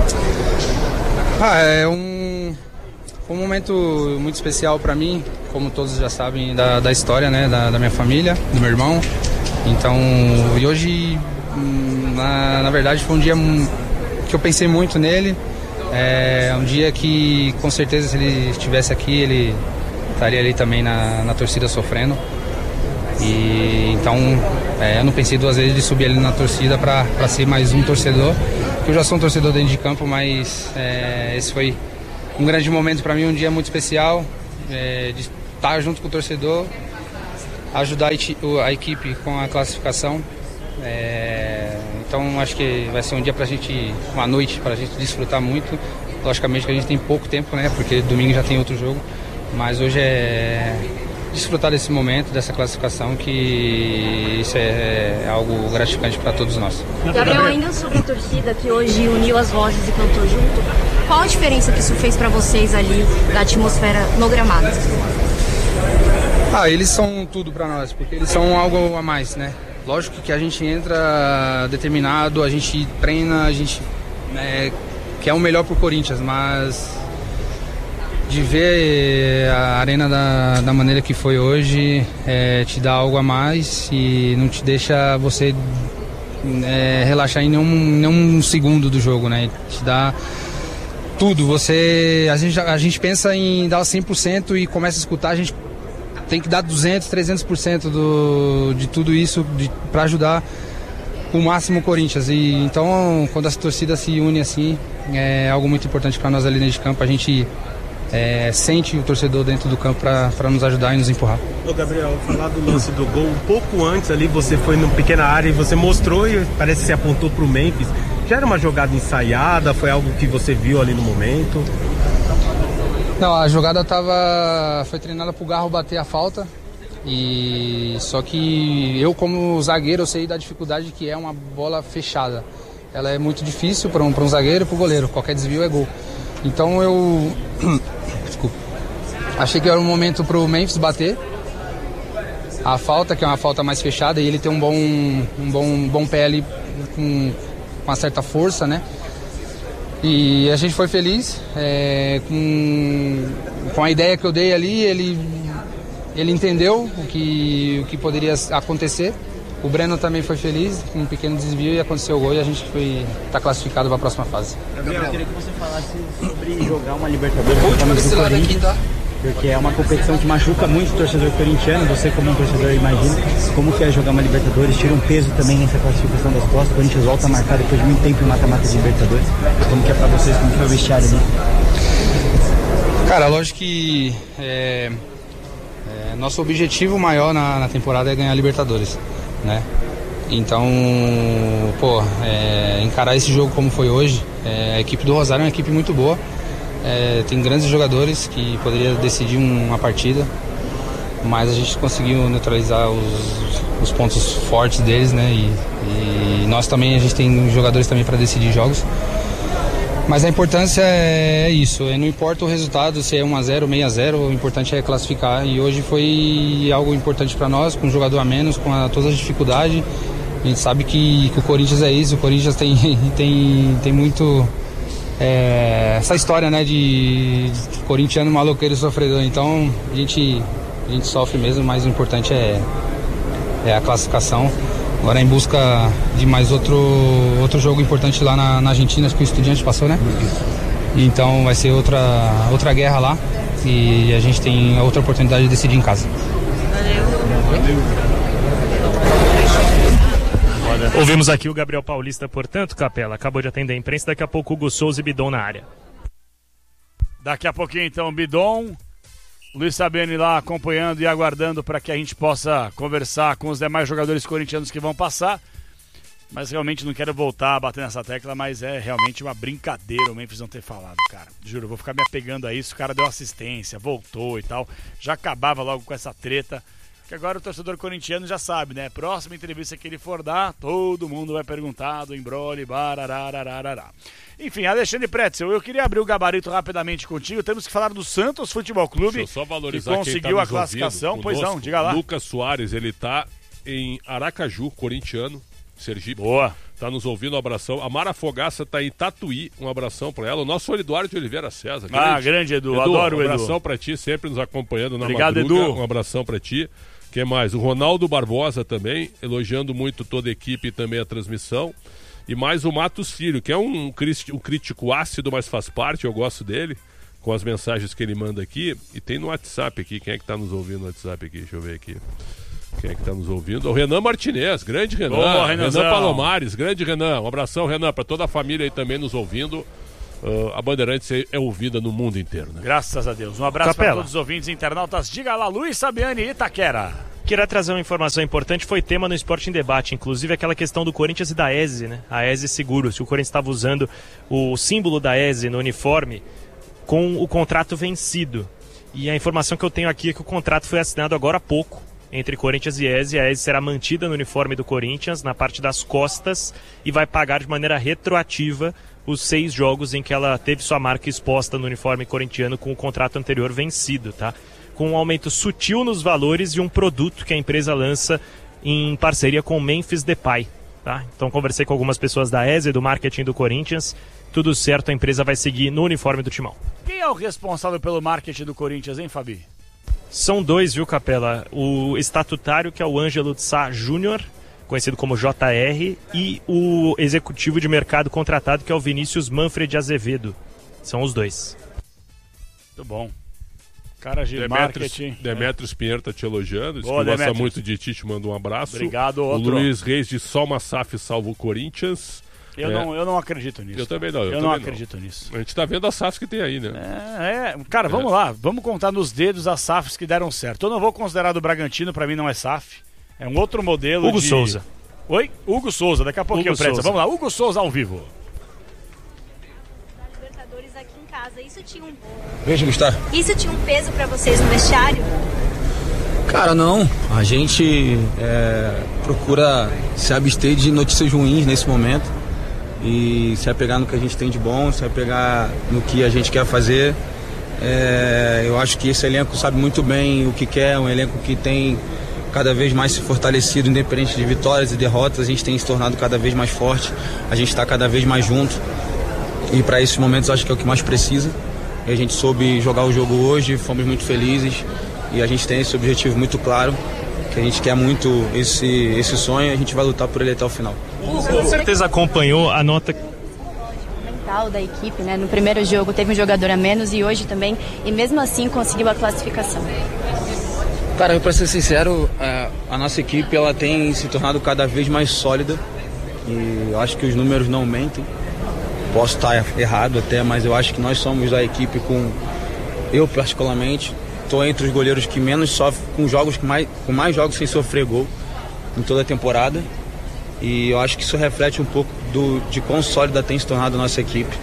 Foi um momento muito especial para mim, como todos já sabem da história, né, da minha família, do meu irmão. Então, e hoje, na verdade, foi um dia que eu pensei muito nele. É um dia que, com certeza, se ele estivesse aqui, ele estaria ali também na torcida sofrendo. E então, eu não pensei duas vezes de subir ali na torcida para ser mais um torcedor, porque eu já sou um torcedor dentro de campo, mas esse foi um grande momento para mim, um dia muito especial, de estar junto com o torcedor, ajudar a equipe com a classificação. Então acho que vai ser um dia uma noite para a gente desfrutar muito. Logicamente que a gente tem pouco tempo, né? Porque domingo já tem outro jogo, mas hoje é desfrutar desse momento, dessa classificação, que isso é algo gratificante para todos nós. Gabriel, ainda sobre a torcida que hoje uniu as vozes e cantou junto, qual a diferença que isso fez para vocês ali, da atmosfera no gramado? Eles são tudo para nós, porque eles são algo a mais, né? Lógico que a gente entra determinado, a gente treina, a gente quer o melhor pro Corinthians, mas de ver a arena da maneira que foi hoje, te dá algo a mais e não te deixa você relaxar em nenhum segundo do jogo, né? Te dá tudo. A gente pensa em dar 100% e começa a escutar, a gente tem que dar 200%, 300% de tudo isso para ajudar o máximo o Corinthians. E então, quando a torcida se une assim, é algo muito importante para nós ali dentro de campo. A gente sente o torcedor dentro do campo para nos ajudar e nos empurrar. Ô Gabriel, falar do lance do gol, um pouco antes ali você foi numa pequena área e você mostrou e parece que se apontou para o Memphis. Já era uma jogada ensaiada? Foi algo que você viu ali no momento? Não, a jogada foi treinada para o Garro bater a falta. Só que eu, como zagueiro, eu sei da dificuldade que é uma bola fechada. Ela é muito difícil para um zagueiro e para o goleiro. Qualquer desvio é gol. Então eu achei que era um momento para o Memphis bater a falta, que é uma falta mais fechada, e ele tem um bom pé ali com uma certa força, né? E a gente foi feliz com a ideia que eu dei ali. Ele entendeu o que poderia acontecer. O Breno também foi feliz, com um pequeno desvio, e aconteceu o gol e a gente está classificado para a próxima fase. Gabriel, eu queria que você falasse sobre jogar uma Libertadores do Corinthians, tá? Porque é uma competição que machuca muito o torcedor corintiano. Você, como um torcedor, imagina como que é jogar uma Libertadores, tira um peso também nessa classificação das costas. O Corinthians volta a marcar depois de muito tempo em mata-mata de Libertadores. Como que é para vocês, como foi o vestiário ali? Cara, lógico que nosso objetivo maior na temporada é ganhar a Libertadores, né? Então, encarar esse jogo como foi hoje, a equipe do Rosário é uma equipe muito boa, tem grandes jogadores que poderiam decidir uma partida, mas a gente conseguiu neutralizar os pontos fortes deles, né? E nós também, a gente tem jogadores também para decidir jogos. Mas a importância é isso, não importa o resultado, se é 1-0, 6-0, o importante é classificar. E hoje foi algo importante para nós, com um jogador a menos, com todas as dificuldades. A gente sabe que o Corinthians é isso, o Corinthians tem muito essa história, né, de corintiano maloqueiro sofredor. Então a gente sofre mesmo, mas o importante é a classificação. Agora em busca de mais outro jogo importante lá na Argentina, que o Estudiantes passou, né? Então vai ser outra guerra lá e a gente tem outra oportunidade de decidir em casa. Ouvimos aqui o Gabriel Paulista, portanto, Capela, acabou de atender a imprensa, daqui a pouco o Hugo Souza e Bidon na área. Daqui a pouquinho então Bidon, Luiz Sabeni lá acompanhando e aguardando para que a gente possa conversar com os demais jogadores corintianos que vão passar. Mas realmente não quero voltar a bater nessa tecla, mas é realmente uma brincadeira o Memphis não ter falado, cara. Juro, eu vou ficar me apegando a isso. O cara deu assistência, voltou e tal. Já acabava logo com essa treta. Que agora o torcedor corintiano já sabe, né? Próxima entrevista que ele for dar, todo mundo vai perguntar do embrolhe, barararararará. Enfim, Alexandre Pretzel, eu queria abrir o gabarito rapidamente contigo. Temos que falar do Santos Futebol Clube. Deixa eu só valorizar que conseguiu a classificação. Pois não, diga lá. Lucas Soares, ele tá em Aracaju, corintiano. Sergipe. Boa. Tá nos ouvindo, um abração. A Mara Fogaça tá em Tatuí, um abração pra ela. O nosso Eduardo de Oliveira César. Grande Edu, adoro o Edu. Um abração pra ti, sempre nos acompanhando na Obrigado, madruga. Edu. Um abração pra ti. Quem mais? O Ronaldo Barbosa também, elogiando muito toda a equipe e também a transmissão. E mais o Matos Filho, que é um crítico ácido, mas faz parte, eu gosto dele, com as mensagens que ele manda aqui. E tem no WhatsApp aqui, quem é que tá nos ouvindo no WhatsApp aqui? Deixa eu ver aqui. Quem é que tá nos ouvindo? O Renan Martinez, grande Renan. Boa, Renan Palomares, grande Renan. Um abração, Renan, para toda a família aí também nos ouvindo. A Bandeirantes é ouvida no mundo inteiro, né? Graças a Deus. Um abraço para todos os ouvintes internautas. Diga lá, Luiz Sabiani, Itaquera. Queria trazer uma informação importante, foi tema no Esporte em Debate, inclusive aquela questão do Corinthians e da ESE, né? A ESE Seguros, se o Corinthians estava usando o símbolo da ESE no uniforme com o contrato vencido. E a informação que eu tenho aqui é que o contrato foi assinado agora há pouco entre Corinthians e ESE. A ESE será mantida no uniforme do Corinthians, na parte das costas, e vai pagar de maneira retroativa os 6 jogos em que ela teve sua marca exposta no uniforme corintiano com o contrato anterior vencido, tá? Com um aumento sutil nos valores e um produto que a empresa lança em parceria com o Memphis Depay, tá? Então conversei com algumas pessoas da ESE, do marketing do Corinthians, tudo certo, a empresa vai seguir no uniforme do Timão. Quem é o responsável pelo marketing do Corinthians, hein, Fabi? São 2, viu, Capela? O estatutário, que é o Ângelo de Sá Júnior, conhecido como JR, e o executivo de mercado contratado, que é o Vinícius Manfred Azevedo. São os 2. Muito bom. Cara de marketing. Demetrios Pinheiro tá te elogiando, diz Boa, que gosta Demetrios. muito de ti, te manda um abraço. Obrigado, outro. O Luiz Reis de Salma Saf salva o Corinthians. Eu não acredito nisso. Eu também não. Eu não acredito nisso. A gente tá vendo as SAFs que tem aí, né? Cara, vamos lá. Vamos contar nos dedos as SAFs que deram certo. Eu não vou considerar do Bragantino, pra mim não é SAF. É um outro modelo Hugo Souza. Oi? Hugo Souza, daqui a pouquinho, Pretzel. Vamos lá, Hugo Souza ao vivo. Libertadores aqui em casa, isso tinha um... Veja, Gustavo. Isso tinha um peso pra vocês no vestiário? Cara, não. A gente procura se abster de notícias ruins nesse momento e se apegar no que a gente tem de bom, se apegar no que a gente quer fazer. Eu acho que esse elenco sabe muito bem o que quer, um elenco que tem cada vez mais se fortalecido, independente de vitórias e derrotas. A gente tem se tornado cada vez mais forte, a gente está cada vez mais junto, e para esses momentos acho que é o que mais precisa. E a gente soube jogar o jogo hoje, fomos muito felizes, e a gente tem esse objetivo muito claro, que a gente quer muito esse sonho, e a gente vai lutar por ele até o final. Você com certeza acompanhou a nota mental da equipe, né? No primeiro jogo teve um jogador a menos e hoje também, e mesmo assim conseguiu a classificação. Cara, para ser sincero, a nossa equipe ela tem se tornado cada vez mais sólida, e eu acho que os números não mentem. Posso estar errado até, mas eu acho que nós somos a equipe eu particularmente estou entre os goleiros que menos sofrem, com mais jogos sem sofrer gol em toda a temporada. E eu acho que isso reflete um pouco de quão sólida tem se tornado a nossa equipe.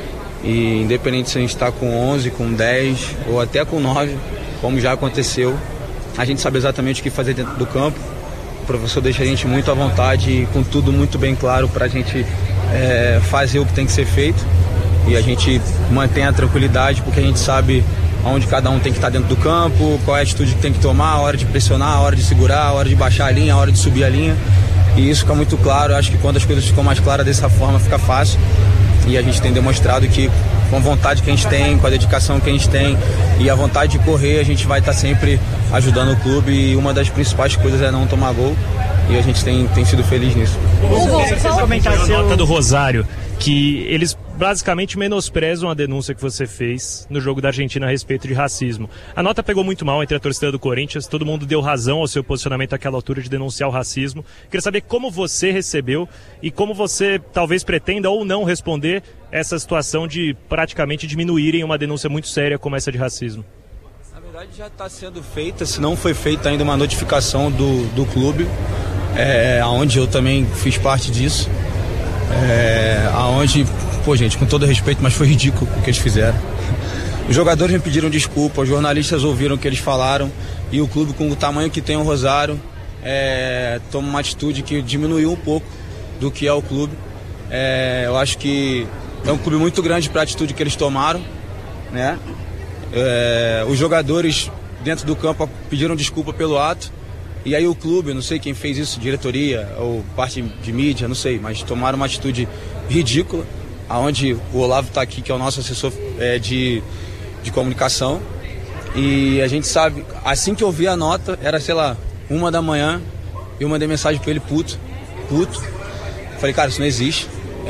E independente se a gente está com 11, com 10 ou até com 9, como já aconteceu, a gente sabe exatamente o que fazer dentro do campo. O professor deixa a gente muito à vontade e com tudo muito bem claro para a gente fazer o que tem que ser feito. E a gente mantém a tranquilidade porque a gente sabe onde cada um tem que estar dentro do campo, qual é a atitude que tem que tomar, a hora de pressionar, a hora de segurar, a hora de baixar a linha, a hora de subir a linha. E isso fica muito claro. Eu acho que quando as coisas ficam mais claras dessa forma fica fácil, e a gente tem demonstrado que com a vontade que a gente tem, com a dedicação que a gente tem e a vontade de correr, a gente vai estar sempre ajudando o clube, e uma das principais coisas é não tomar gol, e a gente tem sido feliz nisso. Vocês comentaram a nota do Rosário, que eles basicamente menosprezam a denúncia que você fez no jogo da Argentina a respeito de racismo. A nota pegou muito mal entre a torcida do Corinthians, todo mundo deu razão ao seu posicionamento àquela altura de denunciar o racismo. Queria saber como você recebeu e como você talvez pretenda ou não responder essa situação de praticamente diminuírem uma denúncia muito séria como essa de racismo. Na verdade já está sendo feita, se não foi feita ainda uma notificação do clube. onde eu também fiz parte disso, aonde, gente, com todo respeito, mas foi ridículo o que eles fizeram. Os jogadores me pediram desculpa, os jornalistas ouviram o que eles falaram, e o clube, com o tamanho que tem o Rosário, toma uma atitude que diminuiu um pouco do que é o clube. Eu acho que é um clube muito grande para a atitude que eles tomaram, né? Os jogadores dentro do campo pediram desculpa pelo ato, e aí o clube, não sei quem fez isso, diretoria ou parte de mídia, não sei, mas tomaram uma atitude ridícula, aonde o Olavo está aqui, que é o nosso assessor de comunicação, e a gente sabe, assim que eu vi a nota, era, sei lá, 1 da manhã, eu mandei mensagem para ele puto, falei, cara, isso não existe,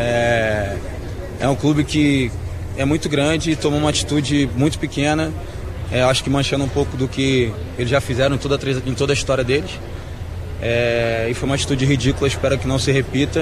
é um clube que é muito grande e tomou uma atitude muito pequena, acho que manchando um pouco do que eles já fizeram em toda a história deles, e foi uma atitude ridícula, espero que não se repita,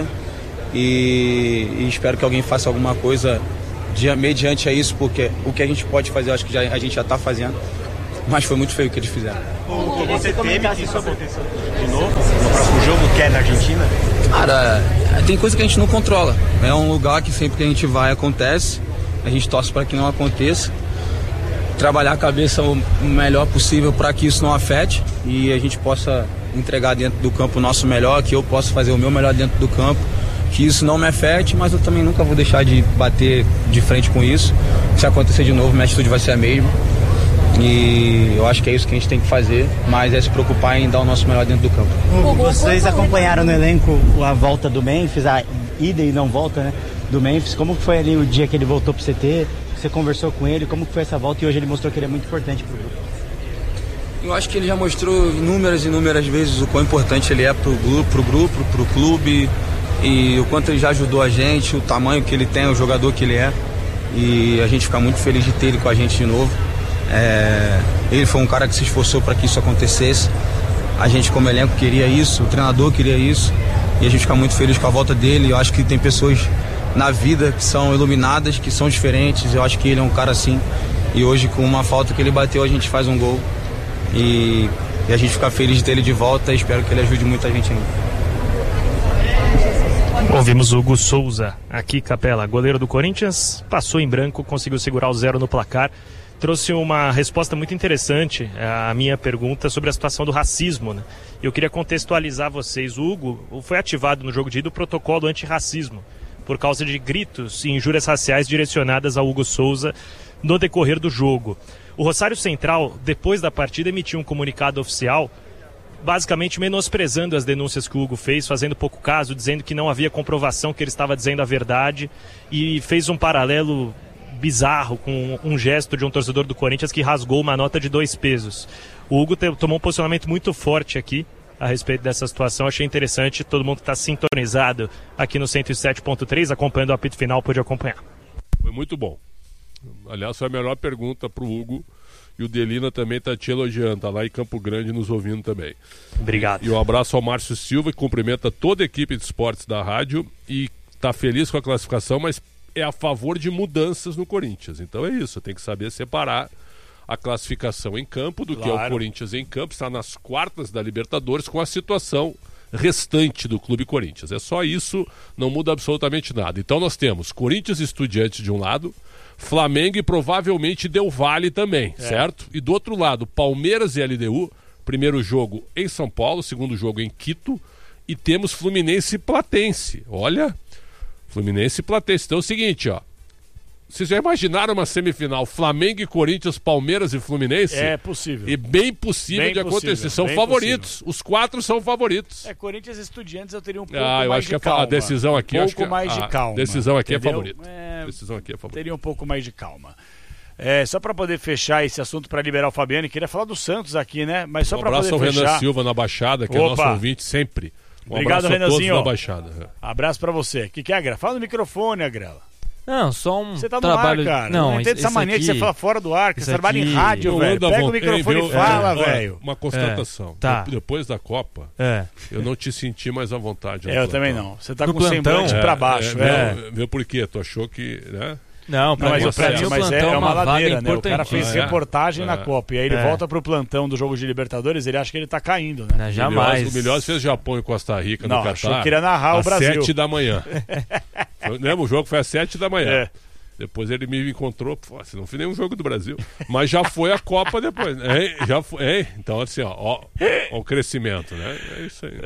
e espero que alguém faça alguma coisa mediante a isso, porque o que a gente pode fazer, acho que a gente já está fazendo, mas foi muito feio o que eles fizeram. Você teme que isso aconteça de novo no próximo jogo, que é na Argentina? Cara, tem coisa que a gente não controla, é um lugar que sempre que a gente vai acontece, a gente torce para que não aconteça, trabalhar a cabeça o melhor possível para que isso não afete e a gente possa entregar dentro do campo o nosso melhor, que eu possa fazer o meu melhor dentro do campo, que isso não me afete, mas eu também nunca vou deixar de bater de frente com isso. Se acontecer de novo, minha atitude vai ser a mesma. E eu acho que é isso que a gente tem que fazer, mas é se preocupar em dar o nosso melhor dentro do campo. Vocês acompanharam no elenco a volta do Memphis, a ida e não volta, né, do Memphis. Como foi ali o dia que ele voltou pro CT? Você conversou com ele? Como foi essa volta? E hoje ele mostrou que ele é muito importante pro grupo. Eu acho que ele já mostrou inúmeras vezes o quão importante ele é pro grupo, pro clube, e o quanto ele já ajudou a gente, o tamanho que ele tem, o jogador que ele é, e a gente fica muito feliz de ter ele com a gente de novo. Ele foi um cara que se esforçou para que isso acontecesse, a gente como elenco queria isso, o treinador queria isso, e a gente fica muito feliz com a volta dele. Eu acho que tem pessoas na vida que são iluminadas, que são diferentes, eu acho que ele é um cara assim, e hoje com uma falta que ele bateu a gente faz um gol, e a gente fica feliz de ter ele de volta e espero que ele ajude muita gente ainda. Ouvimos o Hugo Souza aqui, Capela, goleiro do Corinthians, passou em branco, conseguiu segurar o 0 no placar, trouxe uma resposta muito interessante à minha pergunta sobre a situação do racismo, né? Eu queria contextualizar vocês. O Hugo foi ativado no jogo de ida o protocolo antirracismo por causa de gritos e injúrias raciais direcionadas ao Hugo Souza no decorrer do jogo. O Rosário Central, depois da partida, emitiu um comunicado oficial basicamente menosprezando as denúncias que o Hugo fez, fazendo pouco caso, dizendo que não havia comprovação que ele estava dizendo a verdade, e fez um paralelo bizarro com um gesto de um torcedor do Corinthians que rasgou uma nota de 2 pesos. O Hugo tomou um posicionamento muito forte aqui a respeito dessa situação. Achei interessante, todo mundo que está sintonizado aqui no 107.3, acompanhando o apito final, pôde acompanhar. Foi muito bom. Aliás, foi a melhor pergunta para o Hugo. E o Delina também está te elogiando, está lá em Campo Grande nos ouvindo também. Obrigado. E um abraço ao Márcio Silva, que cumprimenta toda a equipe de esportes da rádio e está feliz com a classificação, mas é a favor de mudanças no Corinthians. Então é isso, tem que saber separar a classificação em campo do que é o Corinthians em campo, está nas quartas da Libertadores com a situação restante do Clube Corinthians. É só isso, não muda absolutamente nada. Então nós temos Corinthians e Estudiantes de um lado, Flamengo e provavelmente Del Valle também, certo? E do outro lado, Palmeiras e LDU, primeiro jogo em São Paulo, segundo jogo em Quito, e temos Fluminense e Platense. Olha, Fluminense e Platense. Então é o seguinte, ó. Vocês já imaginaram uma semifinal Flamengo e Corinthians, Palmeiras e Fluminense? É possível. E bem possível de acontecer. São favoritos. Possível. Os 4 são favoritos. Corinthians e Estudiantes eu teria um pouco mais de calma. Eu acho que a decisão aqui... Um pouco mais de calma. Decisão aqui é favorita. Decisão aqui é favorita. Teria um pouco mais de calma. Só para poder fechar esse assunto, para liberar o Fabiano, queria falar do Santos aqui, né? Mas só para poder fechar... abraço ao Renan Silva na Baixada, que é nosso ouvinte sempre. Obrigado, Renanzinho. Na Baixada. Abraço para você. O que é, Agrela? Fala no microfone, Agrela. Não, só um Você tá no trabalho... ar, cara. Não entendo essa mania que você fala fora do ar, que você trabalha em rádio, velho. Pega o microfone e fala, velho. Uma constatação. Tá. Depois da Copa, eu não te senti mais à vontade. Eu também não. Você tá com o semblante pra baixo. Viu por quê? Tu achou que... né? Não, mas o plantão é uma ladeira, né? O cara fez reportagem na Copa e aí ele volta pro plantão do jogo de Libertadores, ele acha que ele tá caindo, né? Jamais. O melhor fez Japão e Costa Rica no Catar. Achou que queria narrar o Brasil. Às 7 da manhã. Lembra? O jogo foi às 7 da manhã. Depois ele me encontrou, você não fez nenhum jogo do Brasil. Mas já foi a Copa depois. Já foi. Então, assim, ó o crescimento, né? É isso aí.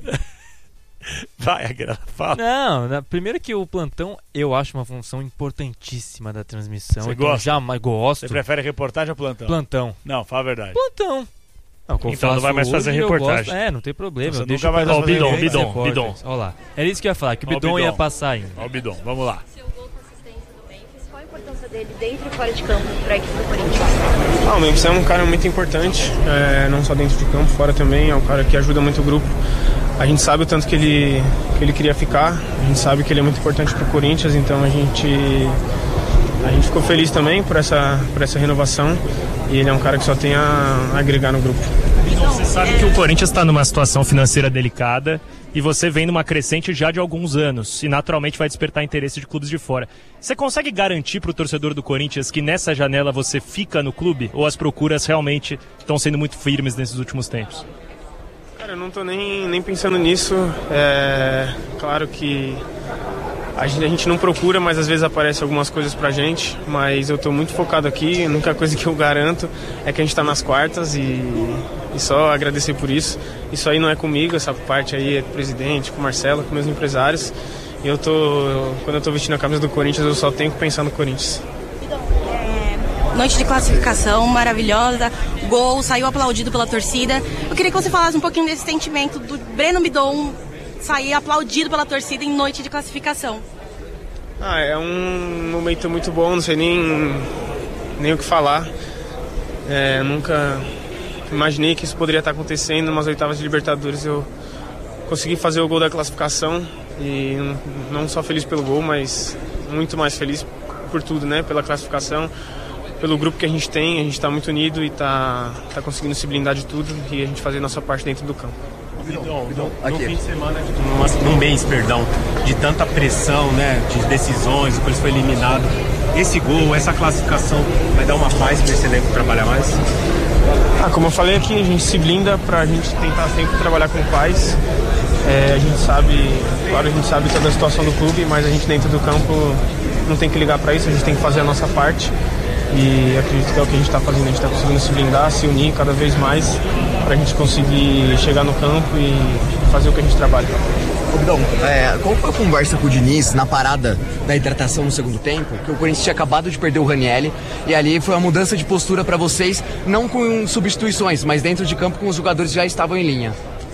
Vai, Agrela, fala. Não, primeiro que o plantão eu acho uma função importantíssima da transmissão. Você então gosta? Jamais gosto. Você prefere reportagem ou plantão? Plantão. Não, fala a verdade. Plantão. Então não vai mais fazer reportagem. Não tem problema. Você nunca vai fazer Bidon. Olha lá. Era isso que eu ia falar, que o Bidon ia passar ainda. Ó o Bidon, vamos lá. Seu gol com assistência do Memphis, qual a importância dele dentro e fora de campo para a equipe do Corinthians? O Memphis é um cara muito importante, não só dentro de campo, fora também. É um cara que ajuda muito o grupo. A gente sabe o tanto que ele queria ficar, a gente sabe que ele é muito importante para o Corinthians, então a gente ficou feliz também por essa renovação e ele é um cara que só tem a agregar no grupo. Você sabe que o Corinthians está numa situação financeira delicada e você vem numa crescente já de alguns anos e naturalmente vai despertar interesse de clubes de fora. Você consegue garantir para o torcedor do Corinthians que nessa janela você fica no clube ou as procuras realmente estão sendo muito firmes nesses últimos tempos? Cara, eu não tô nem pensando nisso. Claro que a gente não procura, mas às vezes aparecem algumas coisas pra gente. Mas eu tô muito focado aqui. A única coisa que eu garanto é que a gente tá nas quartas e só agradecer por isso. Isso aí não é comigo, essa parte aí é com o presidente, com o Marcelo, com meus empresários. E quando eu tô vestindo a camisa do Corinthians, eu só tenho que pensar no Corinthians. Noite de classificação maravilhosa, gol, saiu aplaudido pela torcida. Eu queria que você falasse um pouquinho desse sentimento do Breno Bidon sair aplaudido pela torcida em noite de classificação. É um momento muito bom, não sei nem o que falar. Nunca imaginei que isso poderia estar acontecendo nas oitavas de Libertadores. Eu consegui fazer o gol da classificação e não só feliz pelo gol, mas muito mais feliz por tudo, né? Pela classificação, pelo grupo que a gente está muito unido e está conseguindo se blindar de tudo e a gente fazer nossa parte dentro do campo. No fim de semana, num mês, de tanta pressão, né, de decisões, depois foi eliminado, esse gol, essa classificação vai dar uma paz para esse elenco trabalhar mais? Como eu falei aqui, a gente se blinda para a gente tentar sempre trabalhar com paz. A gente sabe toda a situação do clube, mas a gente dentro do campo não tem que ligar para isso, a gente tem que fazer a nossa parte. E acredito que é o que a gente está fazendo, a gente está conseguindo se blindar, se unir cada vez mais para a gente conseguir chegar no campo e fazer o que a gente trabalha. Bidon, qual foi a conversa com o Diniz na parada da hidratação no segundo tempo? Que o Corinthians tinha acabado de perder o Ranieri e ali foi uma mudança de postura para vocês, não com substituições, mas dentro de campo com os jogadores já estavam em linha.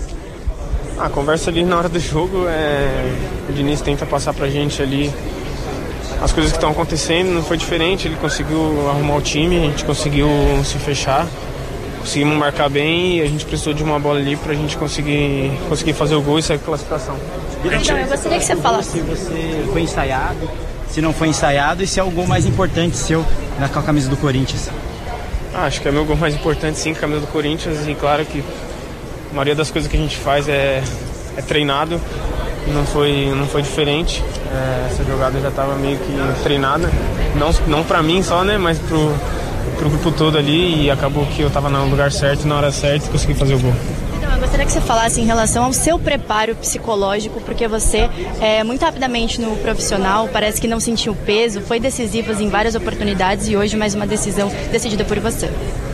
A conversa ali na hora do jogo, o Diniz tenta passar pra gente ali as coisas que estão acontecendo, não foi diferente, ele conseguiu arrumar o time, a gente conseguiu se fechar, conseguimos marcar bem e a gente precisou de uma bola ali pra gente conseguir fazer o gol e sair com a classificação. Então, eu gostaria que você falasse. Se você foi ensaiado, se não foi ensaiado e se é o gol mais importante seu com a camisa do Corinthians. Acho que é o meu gol mais importante sim, com a camisa do Corinthians e claro que a maioria das coisas que a gente faz é treinado. Não foi diferente, essa jogada já estava meio que treinada, não para mim só, né, mas pro grupo todo ali e acabou que eu estava no lugar certo, na hora certa e consegui fazer o gol. Então, eu gostaria que você falasse em relação ao seu preparo psicológico, porque você, muito rapidamente no profissional, parece que não sentiu peso, foi decisivo em várias oportunidades e hoje mais uma decisão decidida por você.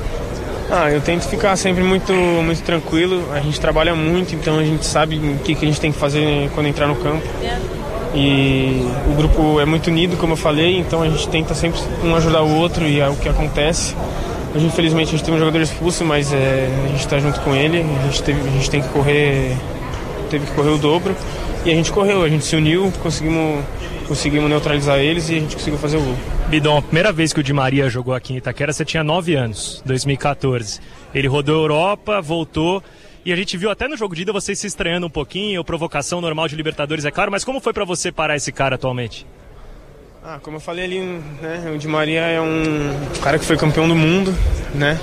Eu tento ficar sempre muito tranquilo, a gente trabalha muito, então a gente sabe o que a gente tem que fazer quando entrar no campo. E o grupo é muito unido, como eu falei, então a gente tenta sempre um ajudar o outro e é o que acontece. Hoje, infelizmente, a gente tem um jogador expulso, mas a gente está junto com ele, a gente teve que correr o dobro e a gente correu, a gente se uniu, conseguimos neutralizar eles e a gente conseguiu fazer o gol. Bidon, a primeira vez que o Di Maria jogou aqui em Itaquera, você tinha 9 anos, 2014. Ele rodou a Europa, voltou, e a gente viu até no jogo de ida você se estranhando um pouquinho, provocação normal de Libertadores, é claro, mas como foi pra você parar esse cara atualmente? Como eu falei ali, né, o Di Maria é um cara que foi campeão do mundo, né?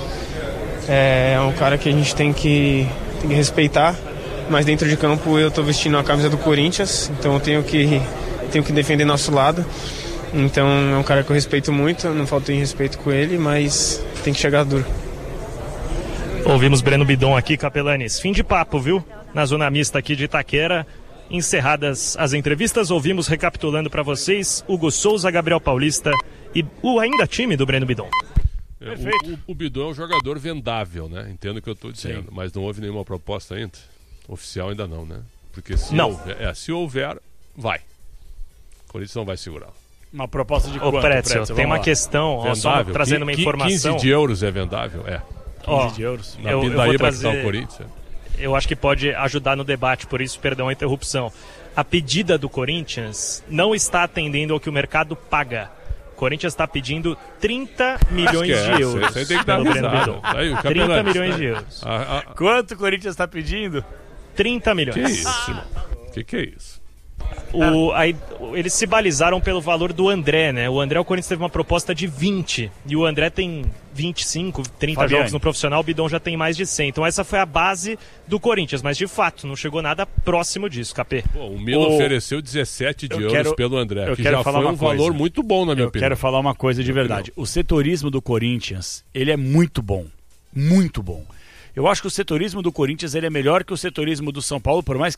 É um cara que a gente tem que respeitar, mas dentro de campo eu tô vestindo a camisa do Corinthians, então eu tenho que defender nosso lado. Então é um cara que eu respeito muito, não faltei respeito com ele, mas tem que chegar duro. Ouvimos Breno Bidon aqui, Capelanes. Fim de papo, viu? Na zona mista aqui de Itaquera. Encerradas as entrevistas, ouvimos, recapitulando para vocês, Hugo Souza, Gabriel Paulista e o ainda time do Breno Bidon. O Bidon é um jogador vendável, né? Entendo o que eu estou dizendo, mas não houve nenhuma proposta ainda. Oficial ainda não, né? Porque se houver, vai. O Corinthians não vai segurar. Uma proposta de quanto, Pretzel, tem uma questão, ó, só trazendo uma informação. 15 de euros é vendável? 15 de euros. Na pindaíba para que tá o Corinthians. Eu acho que pode ajudar no debate, por isso, perdão a interrupção. A pedida do Corinthians não está atendendo ao que o mercado paga. O Corinthians está pedindo 30 milhões de euros. Você tem que dar risada. 30 milhões de euros. Quanto o Corinthians está pedindo? 30 milhões. Que isso, irmão? Que é isso? Aí, eles se balizaram pelo valor do André, né? O Corinthians teve uma proposta de 20 e o André tem 25, 30 jogos no profissional, o Bidon já tem mais de 100. Então essa foi a base do Corinthians, mas de fato não chegou nada próximo disso, Capê. O Milan ofereceu 17 de euros pelo André, que já foi um valor muito bom na minha opinião. Eu quero falar uma coisa de verdade. O setorismo do Corinthians, ele é muito bom. Muito bom. Eu acho que o setorismo do Corinthians ele é melhor que o setorismo do São Paulo, por mais